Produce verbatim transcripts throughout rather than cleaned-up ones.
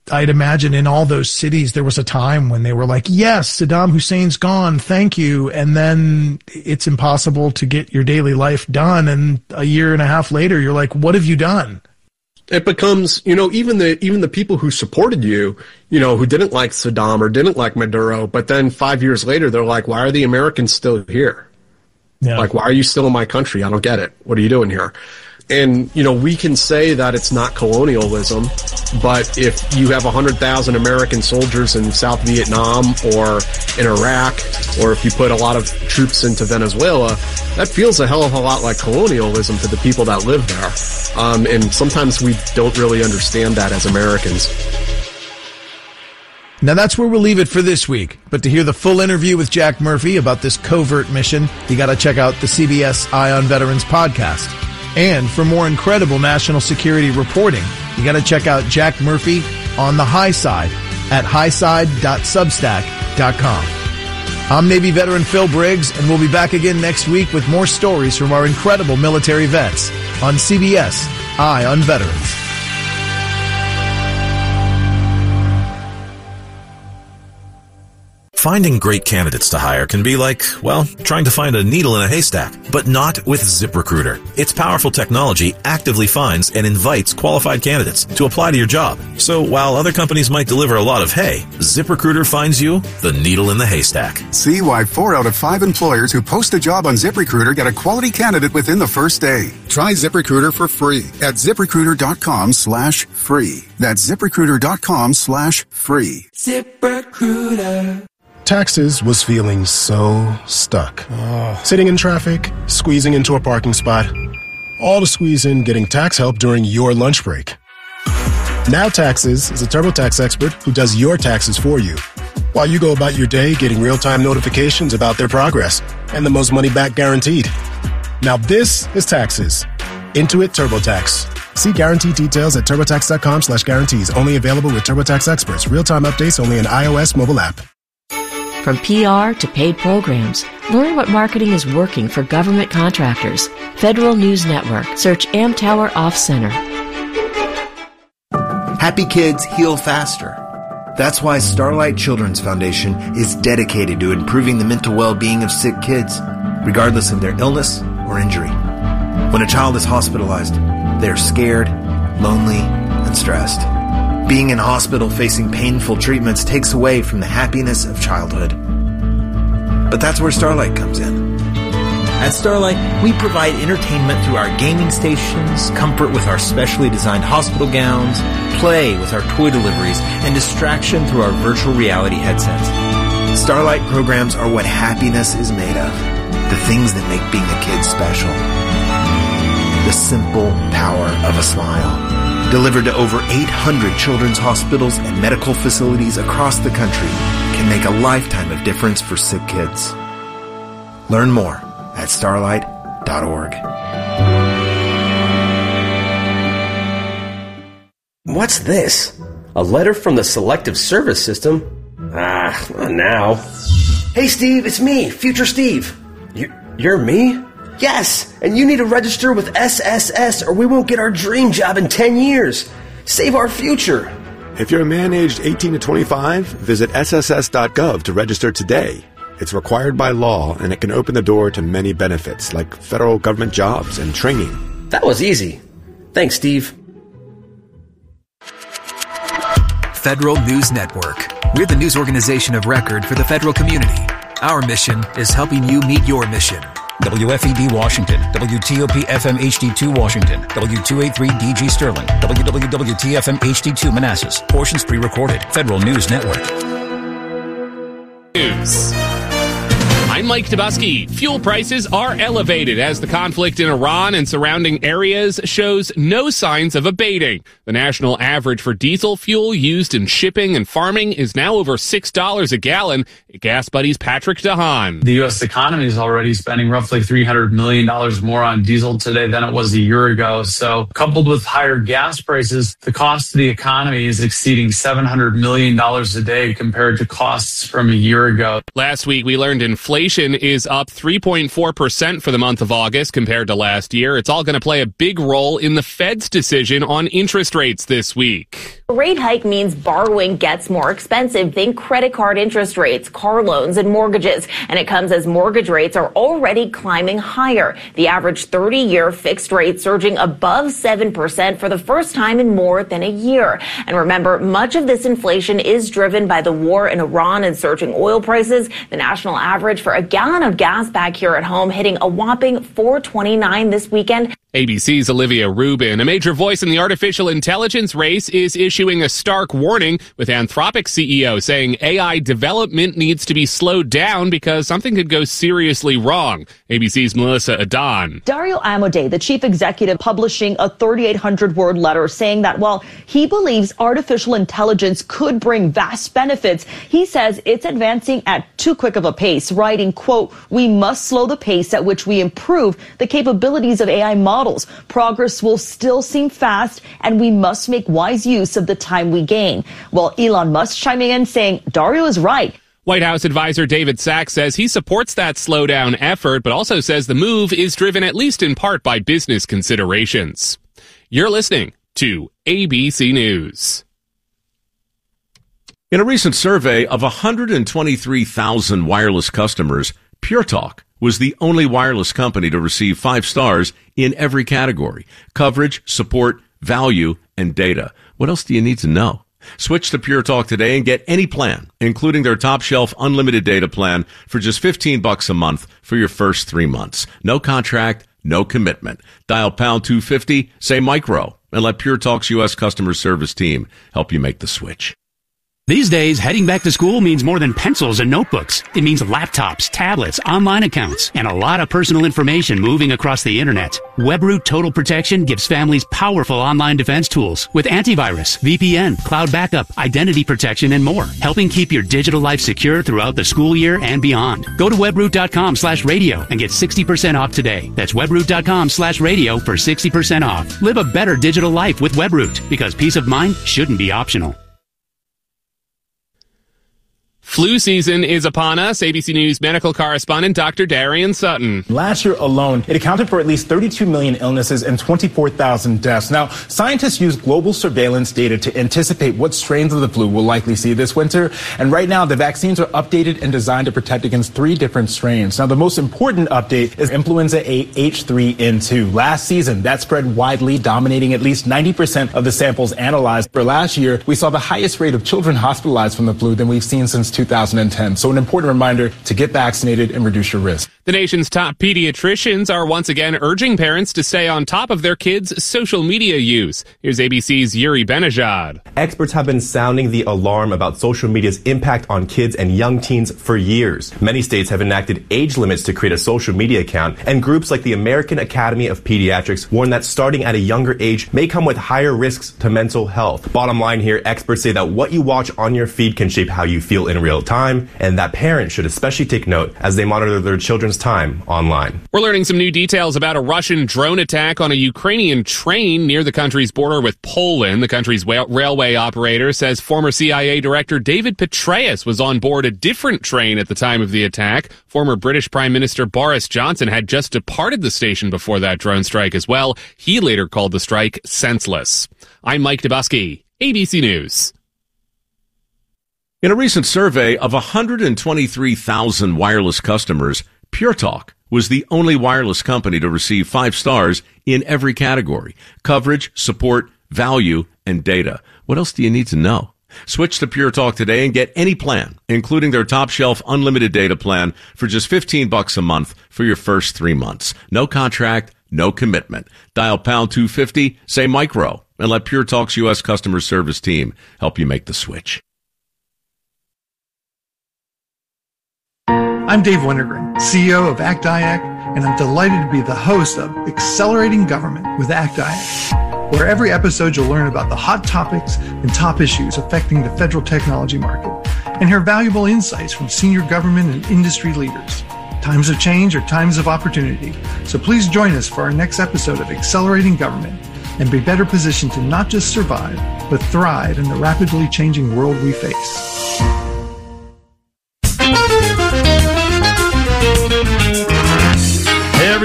I'd imagine in all those cities, there was a time when they were like, yes, Saddam Hussein's gone, thank you. And then it's impossible to get your daily life done. And a year and a half later, you're like, what have you done? It becomes, you know, even the even the people who supported you, you know, who didn't like Saddam or didn't like Maduro, but then five years later, they're like, why are the Americans still here? Yeah. Like, why are you still in my country? I don't get it. What are you doing here? And, you know, we can say that it's not colonialism, but if you have one hundred thousand American soldiers in South Vietnam or in Iraq, or if you put a lot of troops into Venezuela, that feels a hell of a lot like colonialism to the people that live there. Um, and sometimes we don't really understand that as Americans. Now that's where we'll leave it for this week. But to hear the full interview with Jack Murphy about this covert mission, you got to check out the C B S Eye on Veterans podcast. And for more incredible national security reporting, you got to check out Jack Murphy on the high side at highside dot substack dot com. I'm Navy veteran Phil Briggs, and we'll be back again next week with more stories from our incredible military vets on C B S Eye on Veterans. Finding great candidates to hire can be like, well, trying to find a needle in a haystack, but not with ZipRecruiter. Its powerful technology actively finds and invites qualified candidates to apply to your job. So while other companies might deliver a lot of hay, ZipRecruiter finds you the needle in the haystack. See why four out of five employers who post a job on ZipRecruiter get a quality candidate within the first day. Try ZipRecruiter for free at ZipRecruiter.com slash free. That's ZipRecruiter.com slash free. ZipRecruiter. Taxes was feeling so stuck. Oh. Sitting in traffic, squeezing into a parking spot, all to squeeze in getting tax help during your lunch break. Now Taxes is a TurboTax expert who does your taxes for you, while you go about your day getting real-time notifications about their progress and the most money back guaranteed. Now this is Taxes. Intuit TurboTax. See guarantee details at TurboTax.com slash guarantees. Only available with TurboTax experts. Real-time updates only in iOS mobile app. From P R to paid programs, learn what marketing is working for government contractors. Federal News Network. Search Amtower Off Center. Happy kids heal faster. That's why Starlight Children's Foundation is dedicated to improving the mental well-being of sick kids, regardless of their illness or injury. When a child is hospitalized, they're scared, lonely, and stressed. Being in hospital facing painful treatments takes away from the happiness of childhood. But that's where Starlight comes in. At Starlight, we provide entertainment through our gaming stations, comfort with our specially designed hospital gowns, play with our toy deliveries, and distraction through our virtual reality headsets. Starlight programs are what happiness is made of. The things that make being a kid special. The simple power of a smile. Delivered to over eight hundred children's hospitals and medical facilities across the country, can make a lifetime of difference for sick kids. Learn more at starlight dot org. What's this? A letter from the Selective Service System? Ah, not now. Hey Steve, it's me, Future Steve. You, you're me? Yes, and you need to register with S S S or we won't get our dream job in ten years. Save our future. If you're a man aged eighteen to twenty-five, visit S S S dot gov to register today. It's required by law, and it can open the door to many benefits, like federal government jobs and training. That was easy. Thanks, Steve. Federal News Network. We're the news organization of record for the federal community. Our mission is helping you meet your mission. W F E D Washington, W T O P F M H D two Washington, W two eighty-three D G Sterling, W W W T F M H D two Manassas. Portions pre-recorded. Federal News Network. News. I'm Mike Tobuski. Fuel prices are elevated as the conflict in Iran and surrounding areas shows no signs of abating. The national average for diesel fuel used in shipping and farming is now over six dollars a gallon. Gas Buddy's Patrick DeHaan. The U S economy is already spending roughly three hundred million dollars more on diesel today than it was a year ago. So coupled with higher gas prices, the cost to the economy is exceeding seven hundred million dollars a day compared to costs from a year ago. Last week, we learned inflation inflation is up three point four percent for the month of August compared to last year. It's all going to play a big role in the Fed's decision on interest rates this week. A rate hike means borrowing gets more expensive. Think credit card interest rates, car loans, and mortgages. And it comes as mortgage rates are already climbing higher. The average thirty-year fixed rate surging above seven percent for the first time in more than a year. And remember, much of this inflation is driven by the war in Iran and surging oil prices. The national average for a gallon of gas back here at home hitting a whopping four twenty-nine this weekend. A B C's Olivia Rubin, a major voice in the artificial intelligence race, is issuing a stark warning, with Anthropic C E O saying A I development needs to be slowed down because something could go seriously wrong. A B C's Melissa Adon. Dario Amodei, the chief executive, publishing a thirty-eight hundred word letter saying that while he believes artificial intelligence could bring vast benefits, he says it's advancing at too quick of a pace, writing, quote, "We must slow the pace at which we improve the capabilities of A I models. Progress will still seem fast, and we must make wise use of the time we gain." Well, Elon Musk chiming in saying Dario is right. White House advisor David Sachs says he supports that slowdown effort, but also says the move is driven at least in part by business considerations. You're listening to A B C News. In a recent survey of one hundred twenty-three thousand wireless customers, Pure Talk was the only wireless company to receive five stars in every category: coverage, support, value, and data. What else do you need to know? Switch to Pure Talk today and get any plan, including their top shelf unlimited data plan, for just fifteen bucks a month for your first three months. No contract, no commitment. Dial pound two fifty, say micro, and let Pure Talk's U S customer service team help you make the switch. These days, heading back to school means more than pencils and notebooks. It means laptops, tablets, online accounts, and a lot of personal information moving across the internet. WebRoot Total Protection gives families powerful online defense tools with antivirus, V P N, cloud backup, identity protection, and more, helping keep your digital life secure throughout the school year and beyond. Go to webroot.com slash radio and get sixty percent off today. That's webroot.com slash radio for sixty percent off. Live a better digital life with WebRoot, because peace of mind shouldn't be optional. Flu season is upon us. A B C News medical correspondent Doctor Darian Sutton. Last year alone, it accounted for at least thirty-two million illnesses and twenty-four thousand deaths. Now, scientists use global surveillance data to anticipate what strains of the flu we'll likely see this winter. And right now, the vaccines are updated and designed to protect against three different strains. Now, the most important update is influenza A H three N two. Last season, that spread widely, dominating at least ninety percent of the samples analyzed. For last year, we saw the highest rate of children hospitalized from the flu than we've seen since two thousand ten. So an important reminder to get vaccinated and reduce your risk. The nation's top pediatricians are once again urging parents to stay on top of their kids' social media use. Here's A B C's Yuri Benajad. Experts have been sounding the alarm about social media's impact on kids and young teens for years. Many states have enacted age limits to create a social media account, and groups like the American Academy of Pediatrics warn that starting at a younger age may come with higher risks to mental health. Bottom line here, experts say that what you watch on your feed can shape how you feel in real time, and that parents should especially take note as they monitor their children's time online. We're learning some new details about a Russian drone attack on a Ukrainian train near the country's border with Poland. The country's railway operator says former C I A Director David Petraeus was on board a different train at the time of the attack. Former British Prime Minister Boris Johnson had just departed the station before that drone strike as well. He later called the strike senseless. I'm Mike Dubusky, A B C News. In a recent survey of one hundred twenty-three thousand wireless customers, Pure Talk was the only wireless company to receive five stars in every category: coverage, support, value, and data. What else do you need to know? Switch to Pure Talk today and get any plan, including their top shelf unlimited data plan, for just fifteen bucks a month for your first three months. No contract, no commitment. Dial pound two fifty, say micro, and let Pure Talk's U S customer service team help you make the switch. I'm Dave Wintergren, C E O of ACT I A C, and I'm delighted to be the host of Accelerating Government with ACT I A C, where every episode you'll learn about the hot topics and top issues affecting the federal technology market and hear valuable insights from senior government and industry leaders. Times of change are times of opportunity, so please join us for our next episode of Accelerating Government and be better positioned to not just survive, but thrive in the rapidly changing world we face.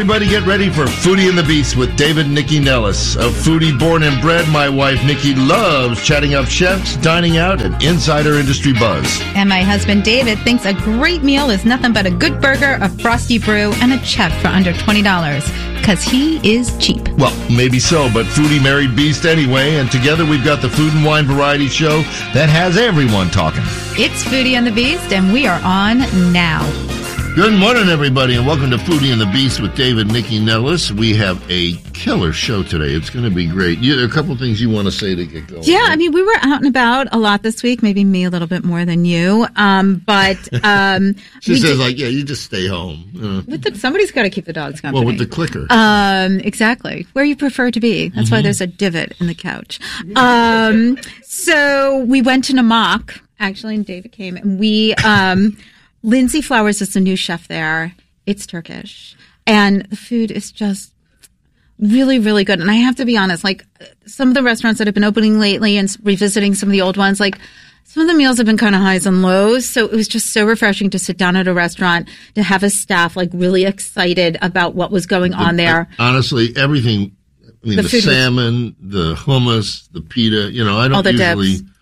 everybody, get ready for Foodie and the Beast with David and Nikki Nellis. A foodie born and bred, my wife Nikki loves chatting up chefs, dining out, and insider industry buzz. And my husband David thinks a great meal is nothing but a good burger, a frosty brew, and a check for under twenty dollars. Because he is cheap. Well, maybe so, but Foodie married Beast anyway, and together we've got the Food and Wine Variety Show that has everyone talking. It's Foodie and the Beast, and we are on now. Good morning, everybody, and welcome to Foodie and the Beast with David and Nikki Nellis. We have a killer show today. It's going to be great. You, there are a couple things you want to say to get going. Yeah, right? I mean, we were out and about a lot this week, maybe me a little bit more than you, um, but... Um, she says, did, like, yeah, you just stay home. Uh, with the, somebody's got to keep the dogs company. Well, with the clicker. Um, exactly. Where you prefer to be. That's mm-hmm. why there's a divot in the couch. Um, so we went to Namak, actually, and David came, and we... Um, Lindsay Flowers is the new chef there. It's Turkish. And the food is just really, really good. And I have to be honest, like some of the restaurants that have been opening lately and revisiting some of the old ones, like some of the meals have been kind of highs and lows. So it was just so refreshing to sit down at a restaurant, to have a staff like really excited about what was going on there. Honestly, everything, I mean, the, the salmon, was, the hummus, the pita, you know, I don't usually... Dips.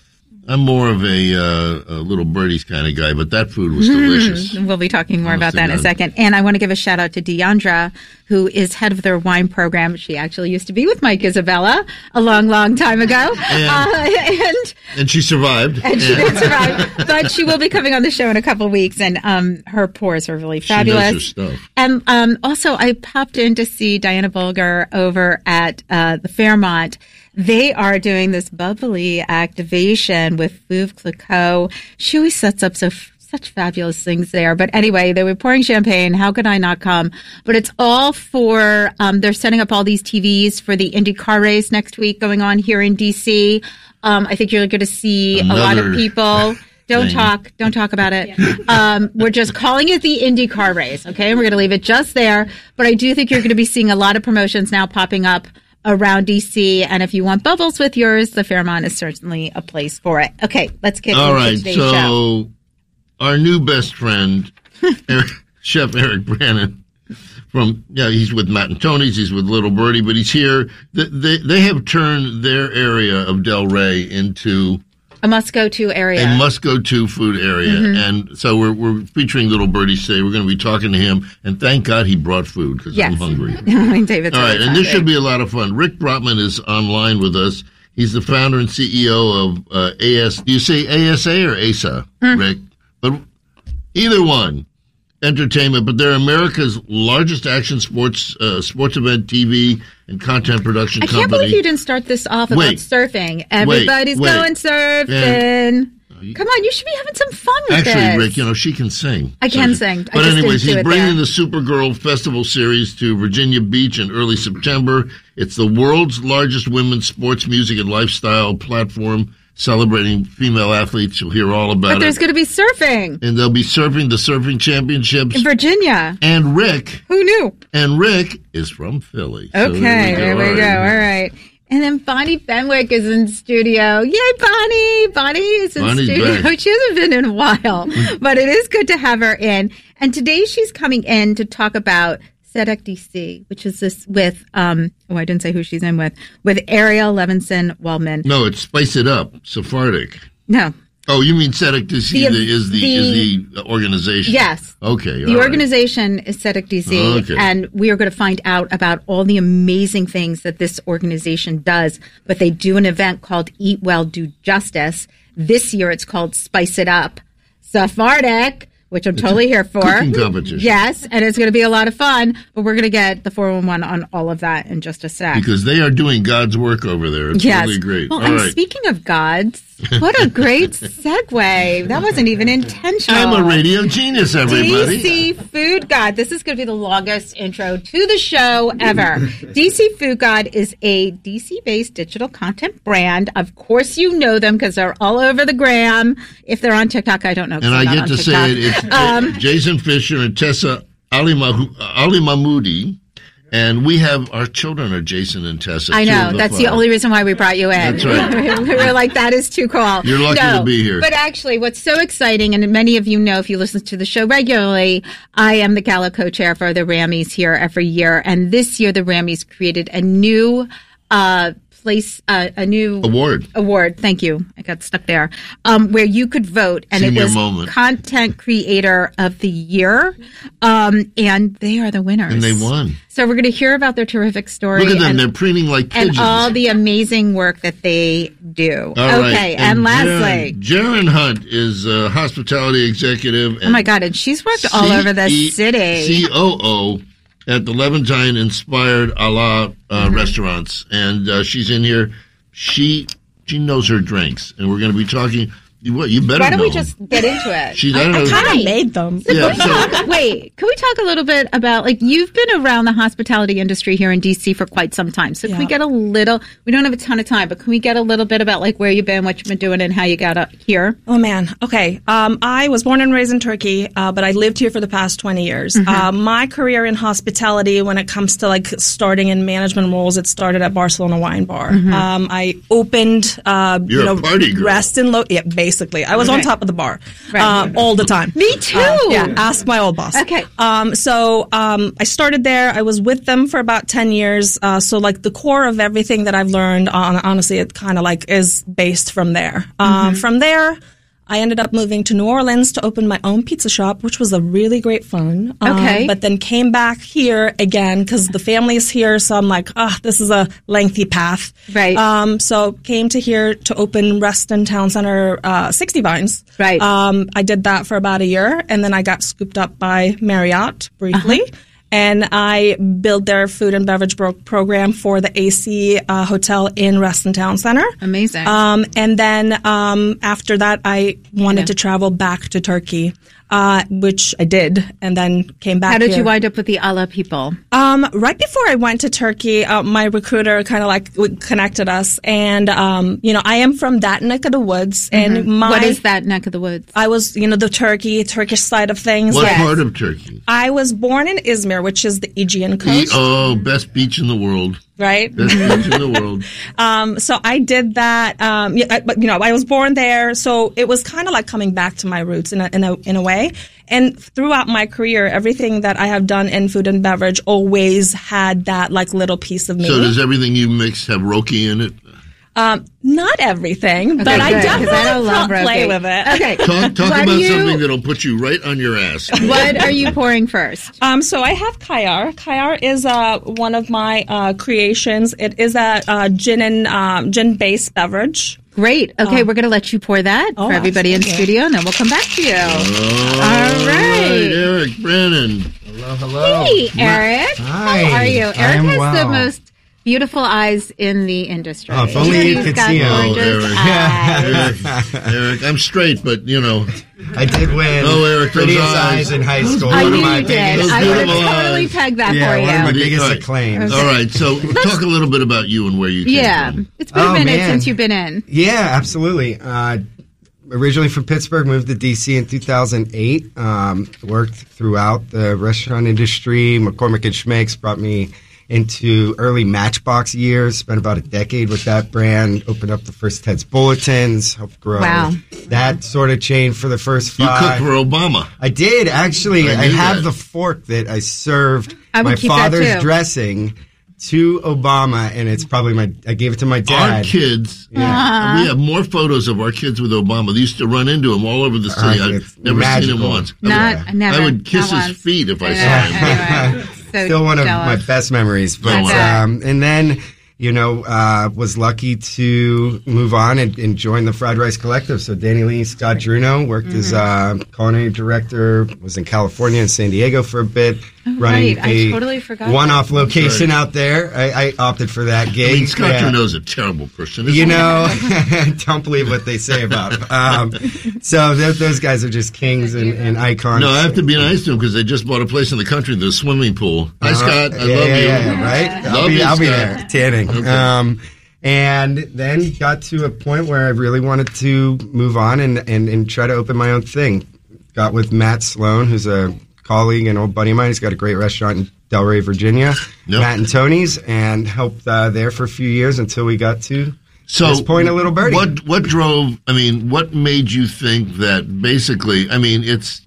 I'm more of a, uh, a little birdies kind of guy, but that food was delicious. Mm-hmm. We'll be talking more about that in a second. And I want to give a shout out to Deandra, who is head of their wine program. She actually used to be with Mike Isabella a long, long time ago. And, uh, and, and she survived. And she did survive. But she will be coming on the show in a couple of weeks, and um, her pours are really fabulous. She knows her stuff. And um, also, I popped in to see Diana Bulger over at uh, the Fairmont. They are doing this bubbly activation with Veuve Clicquot. She always sets up so such fabulous things there. But anyway, they were pouring champagne. How could I not come? But it's all for, um, they're setting up all these T Vs for the Indy car race next week going on here in D C. Um, I think you're going to see Another a lot of people. Don't thing. talk. Don't talk about it. Um, we're just calling it the Indy car race. Okay. We're going to leave it just there. But I do think you're going to be seeing a lot of promotions now popping up around D C, and if you want bubbles with yours, the Fairmont is certainly a place for it. Okay, let's get All into right, today's so show. Our new best friend, Eric, Chef Eric Brannon, from yeah, he's with Matt and Tony's, he's with Little Birdie, but he's here. They they, they have turned their area of Del Rey into a must-go-to area, a must-go-to food area, mm-hmm. and so we're we're featuring Little Birdie today. We're going to be talking to him, and thank God he brought food because yes. I'm hungry. David's All right, really and this should be a lot of fun. Rick Brotman is online with us. He's the founder and C E O of uh, A S. Do you say A S A or A S A, mm. Rick? But either one, entertainment. But they're America's largest action sports uh, sports event, T V, and content production I company. I can't believe you didn't start this off about wait, surfing. Everybody's wait, wait. going surfing. And, Come on, you should be having some fun with Actually, this. Actually, Rick, you know, she can sing. I can so, sing. But I just anyways, didn't do he's bringing there. the Supergirl Festival Series to Virginia Beach in early September. It's the world's largest women's sports, music, and lifestyle platform celebrating female athletes. You'll hear all about it. But there's going to be surfing. And they'll be surfing the surfing championships. In Virginia. And Rick. Who knew? And Rick is from Philly. Okay, so there we go. There we go. All right. And then Bonnie Benwick is in studio. Yay, Bonnie! Bonnie is in Bonnie's studio. Back. She hasn't been in a while, but it is good to have her in. And today she's coming in to talk about S E D E C D C, which is this with, um, oh, I didn't say who she's in with, with Ariel Levinson Waldman. No, it's Spice It Up, Sephardic. No. Oh, you mean S E D E C D C the, is the, the is the organization? Yes. Okay. The all organization right. is S E D E C D C, okay. and we are going to find out about all the amazing things that this organization does. But they do an event called Eat Well, Do Justice. This year it's called Spice It Up Sephardic, which I'm totally here for. Cooking competition. Yes, and it's going to be a lot of fun, but we're going to get the four one one on all of that in just a sec. Because they are doing God's work over there. It's yes. really great. Well, all and right. speaking of gods, what a great segue. That wasn't even intentional. I'm a radio genius, everybody. D C Food God. This is going to be the longest intro to the show ever. D C Food God is a D C-based digital content brand. Of course you know them because they're all over the gram. If they're on TikTok, I don't know. And I get to TikTok. say it. It's um, Jason Fisher and Tessa Ali, Mahu- Ali Mahmoudi. And we have, our children are Jason and Tessa. I know. The that's five. The only reason why we brought you in. That's right. We were like, that is too cool. You're lucky no, to be here. But actually, what's so exciting, and many of you know if you listen to the show regularly, I am the Gala co-chair for the Rammies here every year. And this year, the Rammies created a new uh place uh, a new award award thank you I got stuck there um where you could vote, and Senior it was moment. Content Creator of the Year, um and they are the winners, and they won. So we're going to hear about their terrific story. Look at them, and, they're preening like pigeons. and all the amazing work that they do. All okay right. and, and Jaren, lastly, Jaren Hunt is a hospitality executive. Oh my God, and she's worked all C- over the E- city. C O O at the Levantine Inspired Allah uh, Mm-hmm. restaurants, and uh, she's in here. She she knows her drinks, and we're going to be talking. What you better Why don't know. we just get into it? She, I don't know. I kind of made them. So Yeah, can we so- talk, wait, can we talk a little bit about, like, you've been around the hospitality industry here in D C for quite some time. So can Yeah. we get a little, we don't have a ton of time, but can we get a little bit about, like, where you've been, what you've been doing, and how you got up here? Oh, man. Okay. Um, I was born and raised in Turkey, uh, but I lived here for the past twenty years. Mhm. Uh, my career in hospitality, when it comes to like starting in management roles, it started at Barcelona Wine Bar. Mhm. Um, I opened, uh, You're you a know, party girl. rest and lo- yeah, basically. I was on Okay. top of the bar Right. uh, all the time. Me too. Uh, yeah, ask my old boss. Okay. Um, so um, I started there. I was with them for about ten years. Uh, so like the core of everything that I've learned, on, honestly, it kind of like is based from there. Um, Mhm. From there, I ended up moving to New Orleans to open my own pizza shop, which was a really great fun. Um, Okay. but then came back here again because the family's here. So I'm like, ah, this is a lengthy path. Right. Um, so came to here to open Reston Town Center, uh, sixty Vines. Right. Um, I did that for about a year, and then I got scooped up by Marriott briefly. Uh-huh. And I built their food and beverage bro- program for the A C uh, Hotel in Reston Town Center. Amazing. Um, and then um, after that, I wanted Yeah. to travel back to Turkey, uh, which I did, and then came back. How did here. you wind up with the Allah people? Um, right before I went to Turkey, uh, my recruiter kind of like w- connected us, and um, you know, I am from that neck of the woods, and Mhm. my What is that neck of the woods? I was, you know, the Turkey Turkish side of things. What Yes. part of Turkey? I was born in Izmir, which is the Aegean E- coast, oh, best beach in the world. right? Best beach in the world. Um, so I did that. Um, yeah, I- but you know, I was born there, so it was kind of like coming back to my roots in a, in a in a way. And throughout my career, everything that I have done in food and beverage always had that like little piece of me. So does everything you mix have Roki in it? um, not everything, but I good, 'cause I definitely don't love pl- play Roki. with it. Okay. Talk, talk What about do you- something that'll put you right on your ass. What are you pouring first? Um, so I have Kayar. Kayar is uh, one of my uh, creations. It is a uh, gin and um, gin based beverage. Great. Okay, Um, we're going to let you pour that oh, for everybody in absolutely. studio, and then we'll come back to you. All All right. Eric Brennan. Hello, hello. Hey, Eric. Hi. How are you? I Eric am has the well. most beautiful eyes in the industry. Oh, if only you He's could got see 'em. Oh, gorgeous Eric. eyes. Eric. Eric, I'm straight, but you know. I did win Oh, Eric, those prettiest eyes. eyes in high school. I One knew of my you did. biggest- I would have beautiful totally eyes. pegged that yeah, for one of my you. biggest All right. acclaims. All right, so talk a little bit about you and where you came Yeah. from. It's been a Oh, minute man. since you've been in. Yeah, absolutely. Uh, originally from Pittsburgh, moved to D C in two thousand eight. Um, worked throughout the restaurant industry. McCormick and Schmick's brought me into early Matchbox years. Spent about a decade with that brand. Opened up the first Ted's Bulletins. Helped grow Wow. that sort of chain for the first You five. cooked for Obama. I did actually. I I, knew have that. the fork that I served I would my keep that father's too. dressing to Obama, and it's probably my. I gave it to my Our dad. kids, Uh-huh. we have more photos of our kids with Obama. They used to run into him all over the city. Uh, I've it's never seen magical. him once. I Not, would, never. I would kiss Not his once. feet if I I saw know, him. anyway. So Still one of jealous. my best memories. But I bet. um, and then you know uh, was lucky to move on and, and join the Fried Rice Collective. So Danny Lee, Scott Druno worked as uh, culinary director. Was in California and San Diego for a bit, Oh, running right. I a totally forgot one-off that. location Right. out there. I, I opted for that I gig. mean, Scott Yeah. Druno's a terrible person. Isn't You he? know, don't believe what they say about him. Um, so th- those guys are just kings and, and icons. No, I have to be nice to him because they just bought a place in the country, the swimming pool. Hi, Uh-huh. Scott. I yeah, love yeah, you. yeah, yeah, right? Love I'll be, you, I'll be Scott. there tanning. Okay. Um, and then got to a point where I really wanted to move on and, and, and try to open my own thing. Got with Matt Sloan, who's a colleague and old buddy of mine. He's got a great restaurant in Delray, Virginia, Yep. Matt and Tony's, and helped uh, there for a few years until we got to So this point, a little birdie. What what drove? I mean, what made you think that? Basically, I mean, it's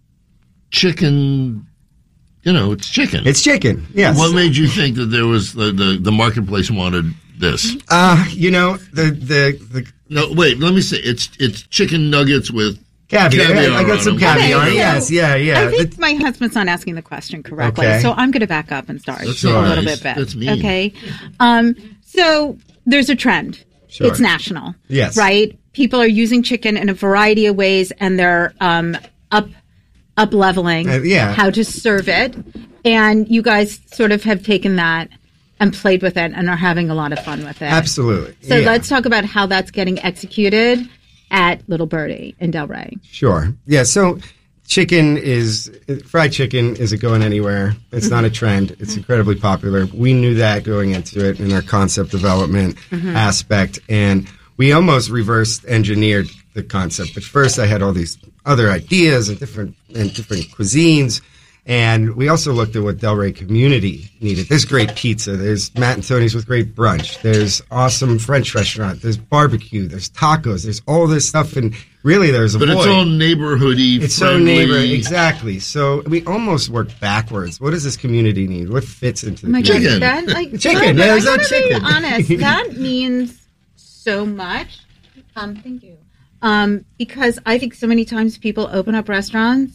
chicken. You know, it's chicken. It's chicken. Yes. What made you think that there was the the, the marketplace wanted this? Uh, you know, the the the. No, wait. Let me say, it's it's chicken nuggets with Caviar. caviar I got on some them. caviar. Okay, so yes, yeah, yeah. I think my husband's not asking the question correctly, Okay. so I'm going to back up and start That's a all little right. bit back. That's mean. Okay. Um, so there's a trend. Sure. It's national. Yes. Right? People are using chicken in a variety of ways, and they're um, up up leveling Uh, yeah. how to serve it. And you guys sort of have taken that and played with it and are having a lot of fun with it. Absolutely. So yeah. let's talk about how that's getting executed at Little Birdie in Delray. Sure. Yeah. So, chicken is fried chicken isn't going anywhere. It's Mm-hmm. not a trend. It's incredibly popular. We knew that going into it in our concept development Mhm. aspect, and we almost reversed engineered the concept. At first, I had all these other ideas and different and different cuisines. And we also looked at what Delray community needed. There's great pizza. There's Matt and Tony's with great brunch. There's awesome French restaurant. There's barbecue. There's tacos. There's all this stuff. And really, there's a But it's void. all neighborhoody. It's so friendly. neighbor, exactly. So we almost worked backwards. What does this community need? What fits into Oh my the God, community? that, like, Chicken. no, There's I no gotta chicken. Be honest, that means so much. Um, thank you. Um, because I think so many times people open up restaurants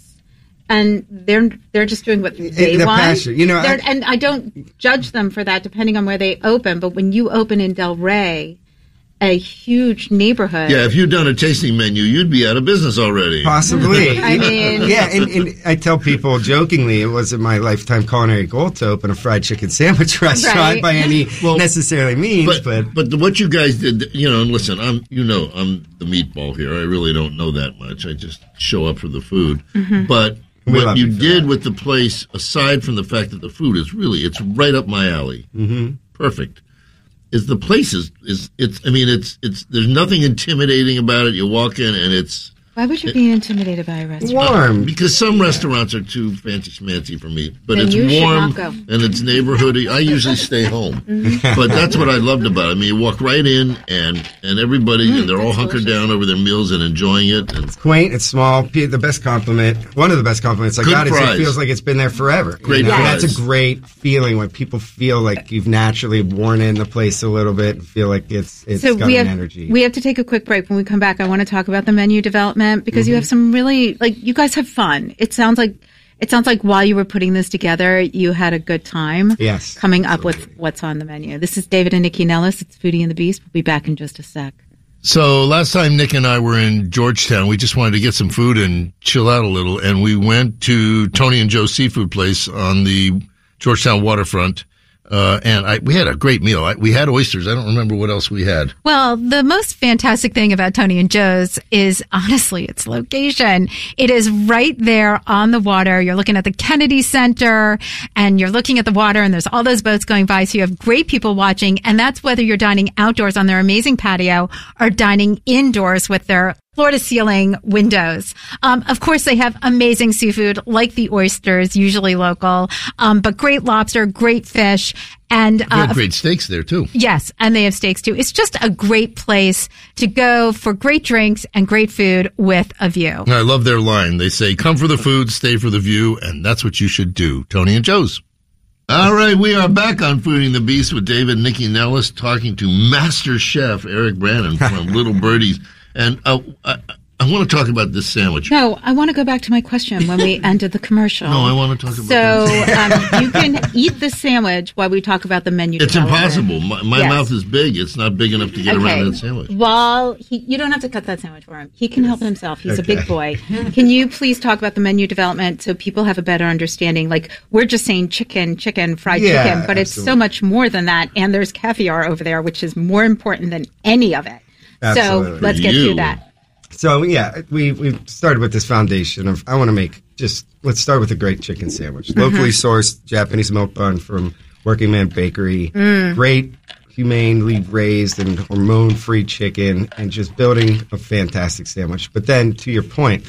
and they're they're just doing what they the want. passion. You know, They're- I- and I don't judge them for that, depending on where they open. But when you open in Delray, a huge neighborhood, Yeah, if you'd done a tasting menu, you'd be out of business already. Possibly. I mean- yeah, and, and I tell people jokingly, it wasn't my lifetime culinary goal to open a fried chicken sandwich restaurant Right. by any Well, necessarily means, But, but, but the, what you guys did, you know, and listen, I'm you know I'm the meatball here. I really don't know that much. I just show up for the food. Mhm. But We what love you you for did with the place, aside from the fact that the food is really, it's right up my alley. Mm-hmm. Perfect. Is the place is, is it's I mean it's it's there's nothing intimidating about it. You walk in and it's why would you be intimidated by a restaurant? Uh, because some restaurants are too fancy schmancy for me. But Then it's you should warm not go. and it's neighborhoody. I usually stay home. Mhm. But that's what I loved about it. I mean, you walk right in and and everybody Mm, and they're all hunkered down over their meals and enjoying it. And it's quaint, it's small. P- The best compliment, one of the best compliments I Good got is fries. it feels like it's been there forever. you Great know? And fries. that's a great feeling when people feel like you've naturally worn in the place a little bit and feel like it's it's so got we an have energy. we have to take a quick break. When we come back, I want to talk about the menu development because you Mhm. have some really like you guys have fun. It sounds like it sounds like while you were putting this together, you had a good time. Yes, coming up with what's on the menu. This is David and Nikki Nellis. It's Foodie and the Beast. We'll be back in just a sec. So last time Nick and I were in Georgetown, we just wanted to get some food and chill out a little, and we went to Tony and Joe's seafood place on the Georgetown waterfront. Uh, and I, we had a great meal. I, we had oysters. I don't remember what else we had. Well, the most fantastic thing about Tony and Joe's is honestly its location. It is right there on the water. You're looking at the Kennedy Center and you're looking at the water and there's all those boats going by. So you have great people watching. And that's whether you're dining outdoors on their amazing patio or dining indoors with their floor to ceiling windows. Um, of course, they have amazing seafood like the oysters, usually local, um, but great lobster, great fish. And, We had uh, great steaks there too. yes, and they have steaks too. It's just a great place to go for great drinks and great food with a view. I love their line. They say, come for the food, stay for the view, and that's what you should do. Tony and Joe's. All right, we are back on Fooding the Beast with David and Nikki Nellis talking to Master Chef Eric Brannon from Little Birdies. And uh, I, I want to talk about this sandwich. No, I want to go back to my question when we ended the commercial. No, I want to talk about So that. um, you can eat the sandwich while we talk about the menu. It's development. impossible. My, my Yes. mouth is big. It's not big enough to get Okay. around that sandwich. While he, you don't have to cut that sandwich for him. He can help himself. He's a Okay. big boy. Can you please talk about the menu development so people have a better understanding? Like we're just saying chicken, chicken, fried Yeah, chicken, but it's so absolutely. much more than that. And there's caviar over there, which is more important than any of it. Absolutely. So let's get to that. So yeah, we we started with this foundation of I want to make just let's start with a great chicken sandwich, Mhm. locally sourced Japanese milk bun from Working Man Bakery, Mm. great humanely raised and hormone free chicken, and just building a fantastic sandwich. But then to your point,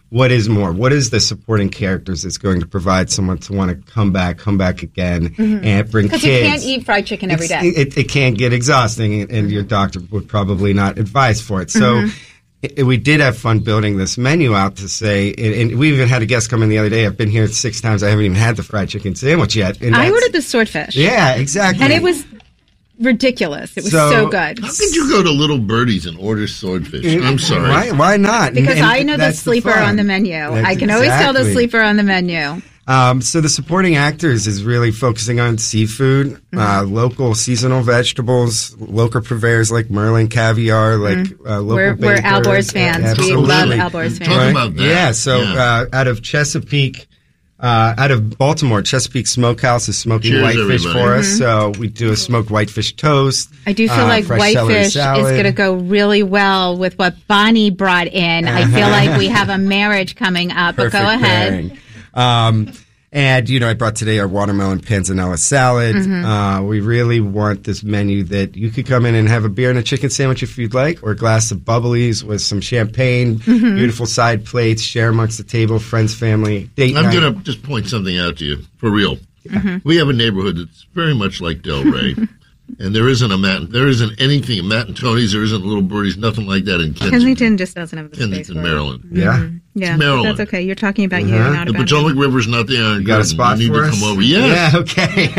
what is more? What is the supporting characters that's going to provide someone to want to come back, come back again, Mhm. and bring kids? Because you can't eat fried chicken every day. It's- It, it can get exhausting, and, and your doctor would probably not advise for it. So Mhm. it, we did have fun building this menu out to say, and, and we even had a guest come in the other day. I've been here six times. I haven't even had the fried chicken sandwich yet. And I that's- ordered the swordfish. Yeah, exactly. And it was ridiculous. It was So- so, good. How could you go to Little Birdie's and order swordfish? I'm sorry. Why, why not? Because And- I know and the that's sleeper fun. on the menu. That's I can always tell the exactly. sleeper on the menu. Um, so the supporting actors is really focusing on seafood, uh, local seasonal vegetables, local purveyors like Merlin Caviar, like uh, local We're- we're bakers. Alborz fans. We Absolutely. love Alborz fans. Talk about that. Yeah, so Yeah. Uh, out of Chesapeake, uh, out of Baltimore, Chesapeake Smokehouse is smoking Cheers, whitefish everybody. for us. Mhm. So we do a smoked whitefish toast. I do feel uh, like fresh celery whitefish is salad. going to go really well with what Bonnie brought in. I feel like we have a marriage coming up, but go Perfect ahead. pairing. Um, and, you know, I brought today our watermelon panzanella salad. Mhm. Uh, we really want this menu that you could come in and have a beer and a chicken sandwich if you'd like, or a glass of bubblies with some champagne, Mhm. beautiful side plates, share amongst the table, friends, family, date I'm night. going to just point something out to you, for real. Mhm. We have a neighborhood that's very much like Delray. And there isn't a Matt, there isn't anything, Matt and Tony's, there isn't Little Birdies, nothing like that in Kensington, Kensington just doesn't have the space Kensington for it. Maryland. Yeah. Mhm. Yeah, It's Maryland. that's okay. You're talking about you, Uh-huh. not The about Potomac River's not the Iron You got a Curtain. spot You need for to us? come over. Yes. Yeah,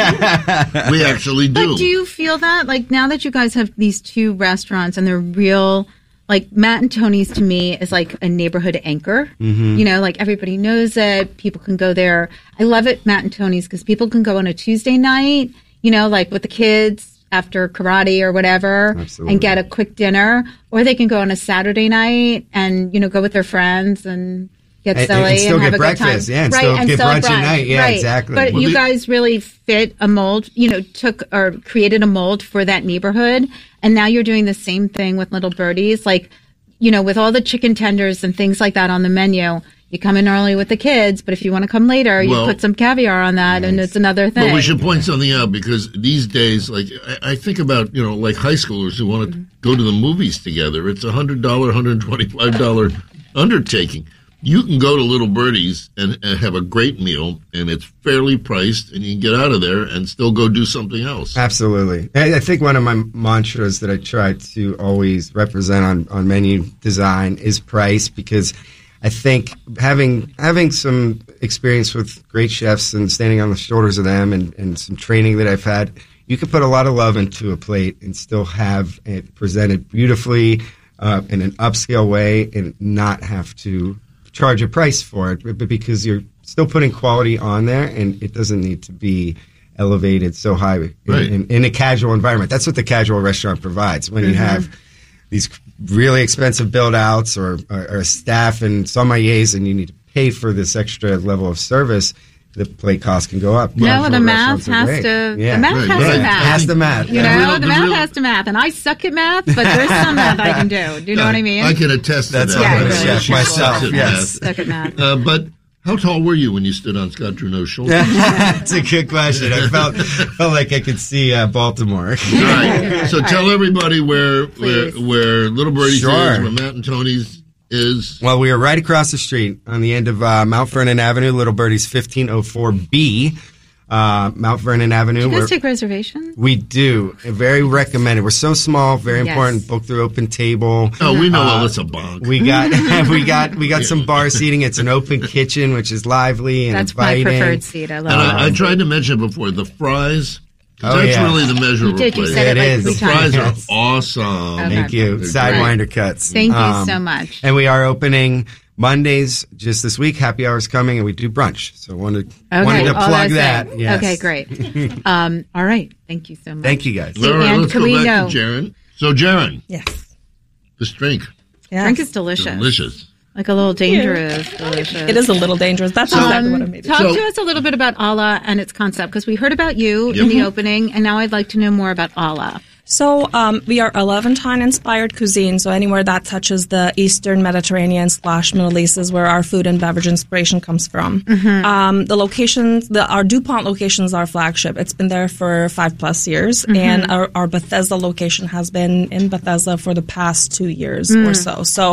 okay. We actually do. But do you feel that, like, now that you guys have these two restaurants and they're real, like, Matt and Tony's to me is like a neighborhood anchor. Mhm. You know, like, everybody knows it. People can go there. I love it, Matt and Tony's, because people can go on a Tuesday night, you know, like with the kids after karate or whatever, Absolutely. and get a quick dinner. Or they can go on a Saturday night and, you know, go with their friends and get And- silly and and, still have get a good time. breakfast, yeah, and right, still and get still brunch at night. Yeah, right. exactly. But Well, you the- guys really fit a mold, you know, took or created a mold for that neighborhood. And now you're doing the same thing with Little Birdies. Like, you know, with all the chicken tenders and things like that on the menu, you come in early with the kids, but if you want to come later, you Well- put some caviar on that and it's another thing. But we should point something out, because these days, like I, I think about, you know, like high schoolers who want to go to the movies together. It's a hundred dollar, hundred twenty-five dollar undertaking. You can go to Little Birdies and, and have a great meal, and it's fairly priced, and you can get out of there and still go do something else. Absolutely. I, I think one of my mantras that I try to always represent on, on menu design is price, because I think having having some experience with great chefs and standing on the shoulders of them, and, and some training that I've had, you can put a lot of love into a plate and still have it presented beautifully uh, in an upscale way, and not have to charge a price for it, but because you're still putting quality on there, and it doesn't need to be elevated so high in, Right. in, in a casual environment. That's what the casual restaurant provides. When you Mhm. have these really expensive build outs, or, or, or staff and sommeliers, and you need to pay for this extra level of service, the plate cost can go up. No, Casual the math restaurants are has great. to. Yeah. The math Right, has right. to math. Has to math. You Yeah. know, The real- the, the math real- has to math, and I suck at math, but there's some math I can do. Do you know what I mean? I can attest to That's that. Yeah, I'm a really. chef Yeah. myself. Yes. Yes. Suck at math. Uh, but how tall were you when you stood on Scott Trudeau's shoulder? That's a good question. I felt felt like I could see uh, Baltimore. Right. So tell everybody where where, where Little Birdies Sure. is, where Matt and Tony's is. Well, we are right across the street on the end of uh, Mount Vernon Avenue. Little Birdie's fifteen oh four B, uh, Mount Vernon Avenue. Do you We're- guys take reservations? we do. Very recommended. We're so small, very Yes. important. Book through open table. Oh, we know Uh, Alyssa Bonk. We got we got we got some bar seating. It's an open kitchen, which is lively and That's my inviting. preferred seat. I love And it. I, I tried to mention before the fries. 'cause Oh, that's yeah. really the measure You of a did. You place. said it It like is. The three fries times. are awesome. Okay. Thank you. They're Sidewinder great. cuts. Thank you Um, so much. And we are opening Mondays just this week. Happy hour's coming, and we do brunch. So wanted Okay, wanted to all plug that's that. it. Yes. Okay, great. um, all right. Thank you so much. Thank you, guys. All right, and let's can go we back know- to Jaren. So, Jaren, Yes. this drink, Yeah. Drink is delicious. delicious. Like a little dangerous. Delicious. It is a little dangerous. That's exactly what I Um, made it. talk So- to us a little bit about Allah and its concept, because we heard about you Yep. in the opening, and now I'd like to know more about Allah. So um, we are a Levantine-inspired cuisine. So anywhere that touches the Eastern Mediterranean slash Middle East is where our food and beverage inspiration comes from. Um, the locations, the, our DuPont location is our flagship. It's been there for five plus years, and our, our Bethesda location has been in Bethesda for the past two years or so. So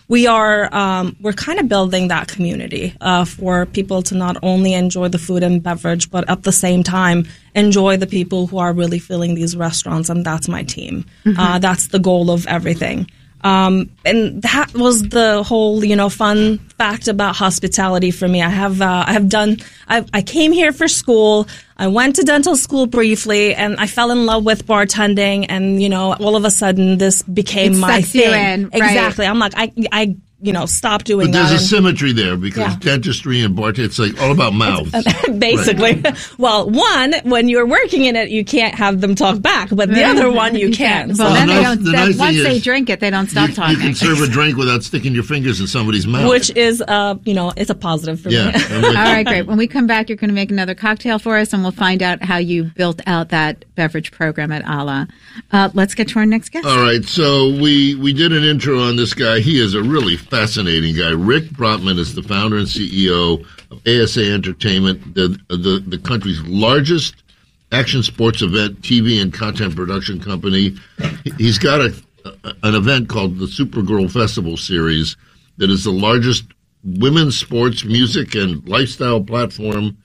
we are um, we're kind of building that community uh, for people to not only enjoy the food and beverage, but at the same time enjoy the people who are really filling these restaurants, and that's my team. Mm-hmm. Uh, that's the goal of everything. Um, and that was the whole, you know, fun fact about hospitality for me. I have, uh, I have done, I, I came here for school. I went to dental school briefly and I fell in love with bartending. And, you know, all of a sudden this became It my sucks you thing. in, right. Exactly. I'm like, I, I, you know, stop doing But that. there's a and- symmetry there because Yeah. dentistry and bartending, it's like all about mouths. Basically. Right. Well, one, when you're working in it, you can't have them talk back, but the other one you can. Well, So- then the they nice- don't. the that- nice once thing they is drink it, they don't stop You, talking. you can serve a drink without sticking your fingers in somebody's mouth. Which is, uh, you know, it's a positive for Yeah. me. All right, great. When we come back, you're going to make another cocktail for us, and we'll find out how you built out that beverage program at Ala. Uh, let's get to our next guest. All right, so we we did an intro on this guy. He is a really fascinating guy. Rick Brotman is the founder and C E O of A S A Entertainment, the the, the country's largest action sports event, T V and content production company. He's got a, a an event called the Supergirl Festival Series that is the largest women's sports, music, and lifestyle platform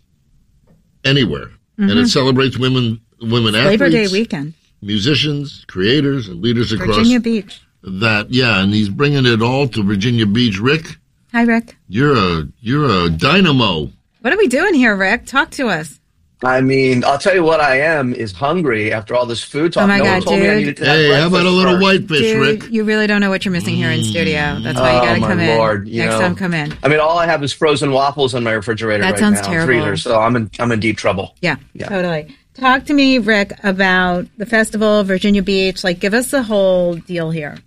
anywhere, and Mhm. it celebrates women women Labor athletes, Day weekend, musicians, creators, and leaders across Virginia Beach. that. Yeah, and he's bringing it all to Virginia Beach. Rick, Hi, Rick. you're a you're a dynamo. What are we doing here, Rick? Talk to us. I mean, I'll tell you what I am is hungry after all this food talk. Oh my no God, one told me I dude. needed to have Hey, how about a breakfast little first. whitefish, Dude, Rick? you really don't know what you're missing here in studio. That's why you Oh, got to my come in. Lord, you Next know. time, come in. I mean, all I have is frozen waffles in my refrigerator That right sounds now, terrible. freezer. So I'm in I'm in deep trouble. Yeah, Yeah. totally. Talk to me, Rick, about the festival, Virginia Beach. Like, give us the whole deal here.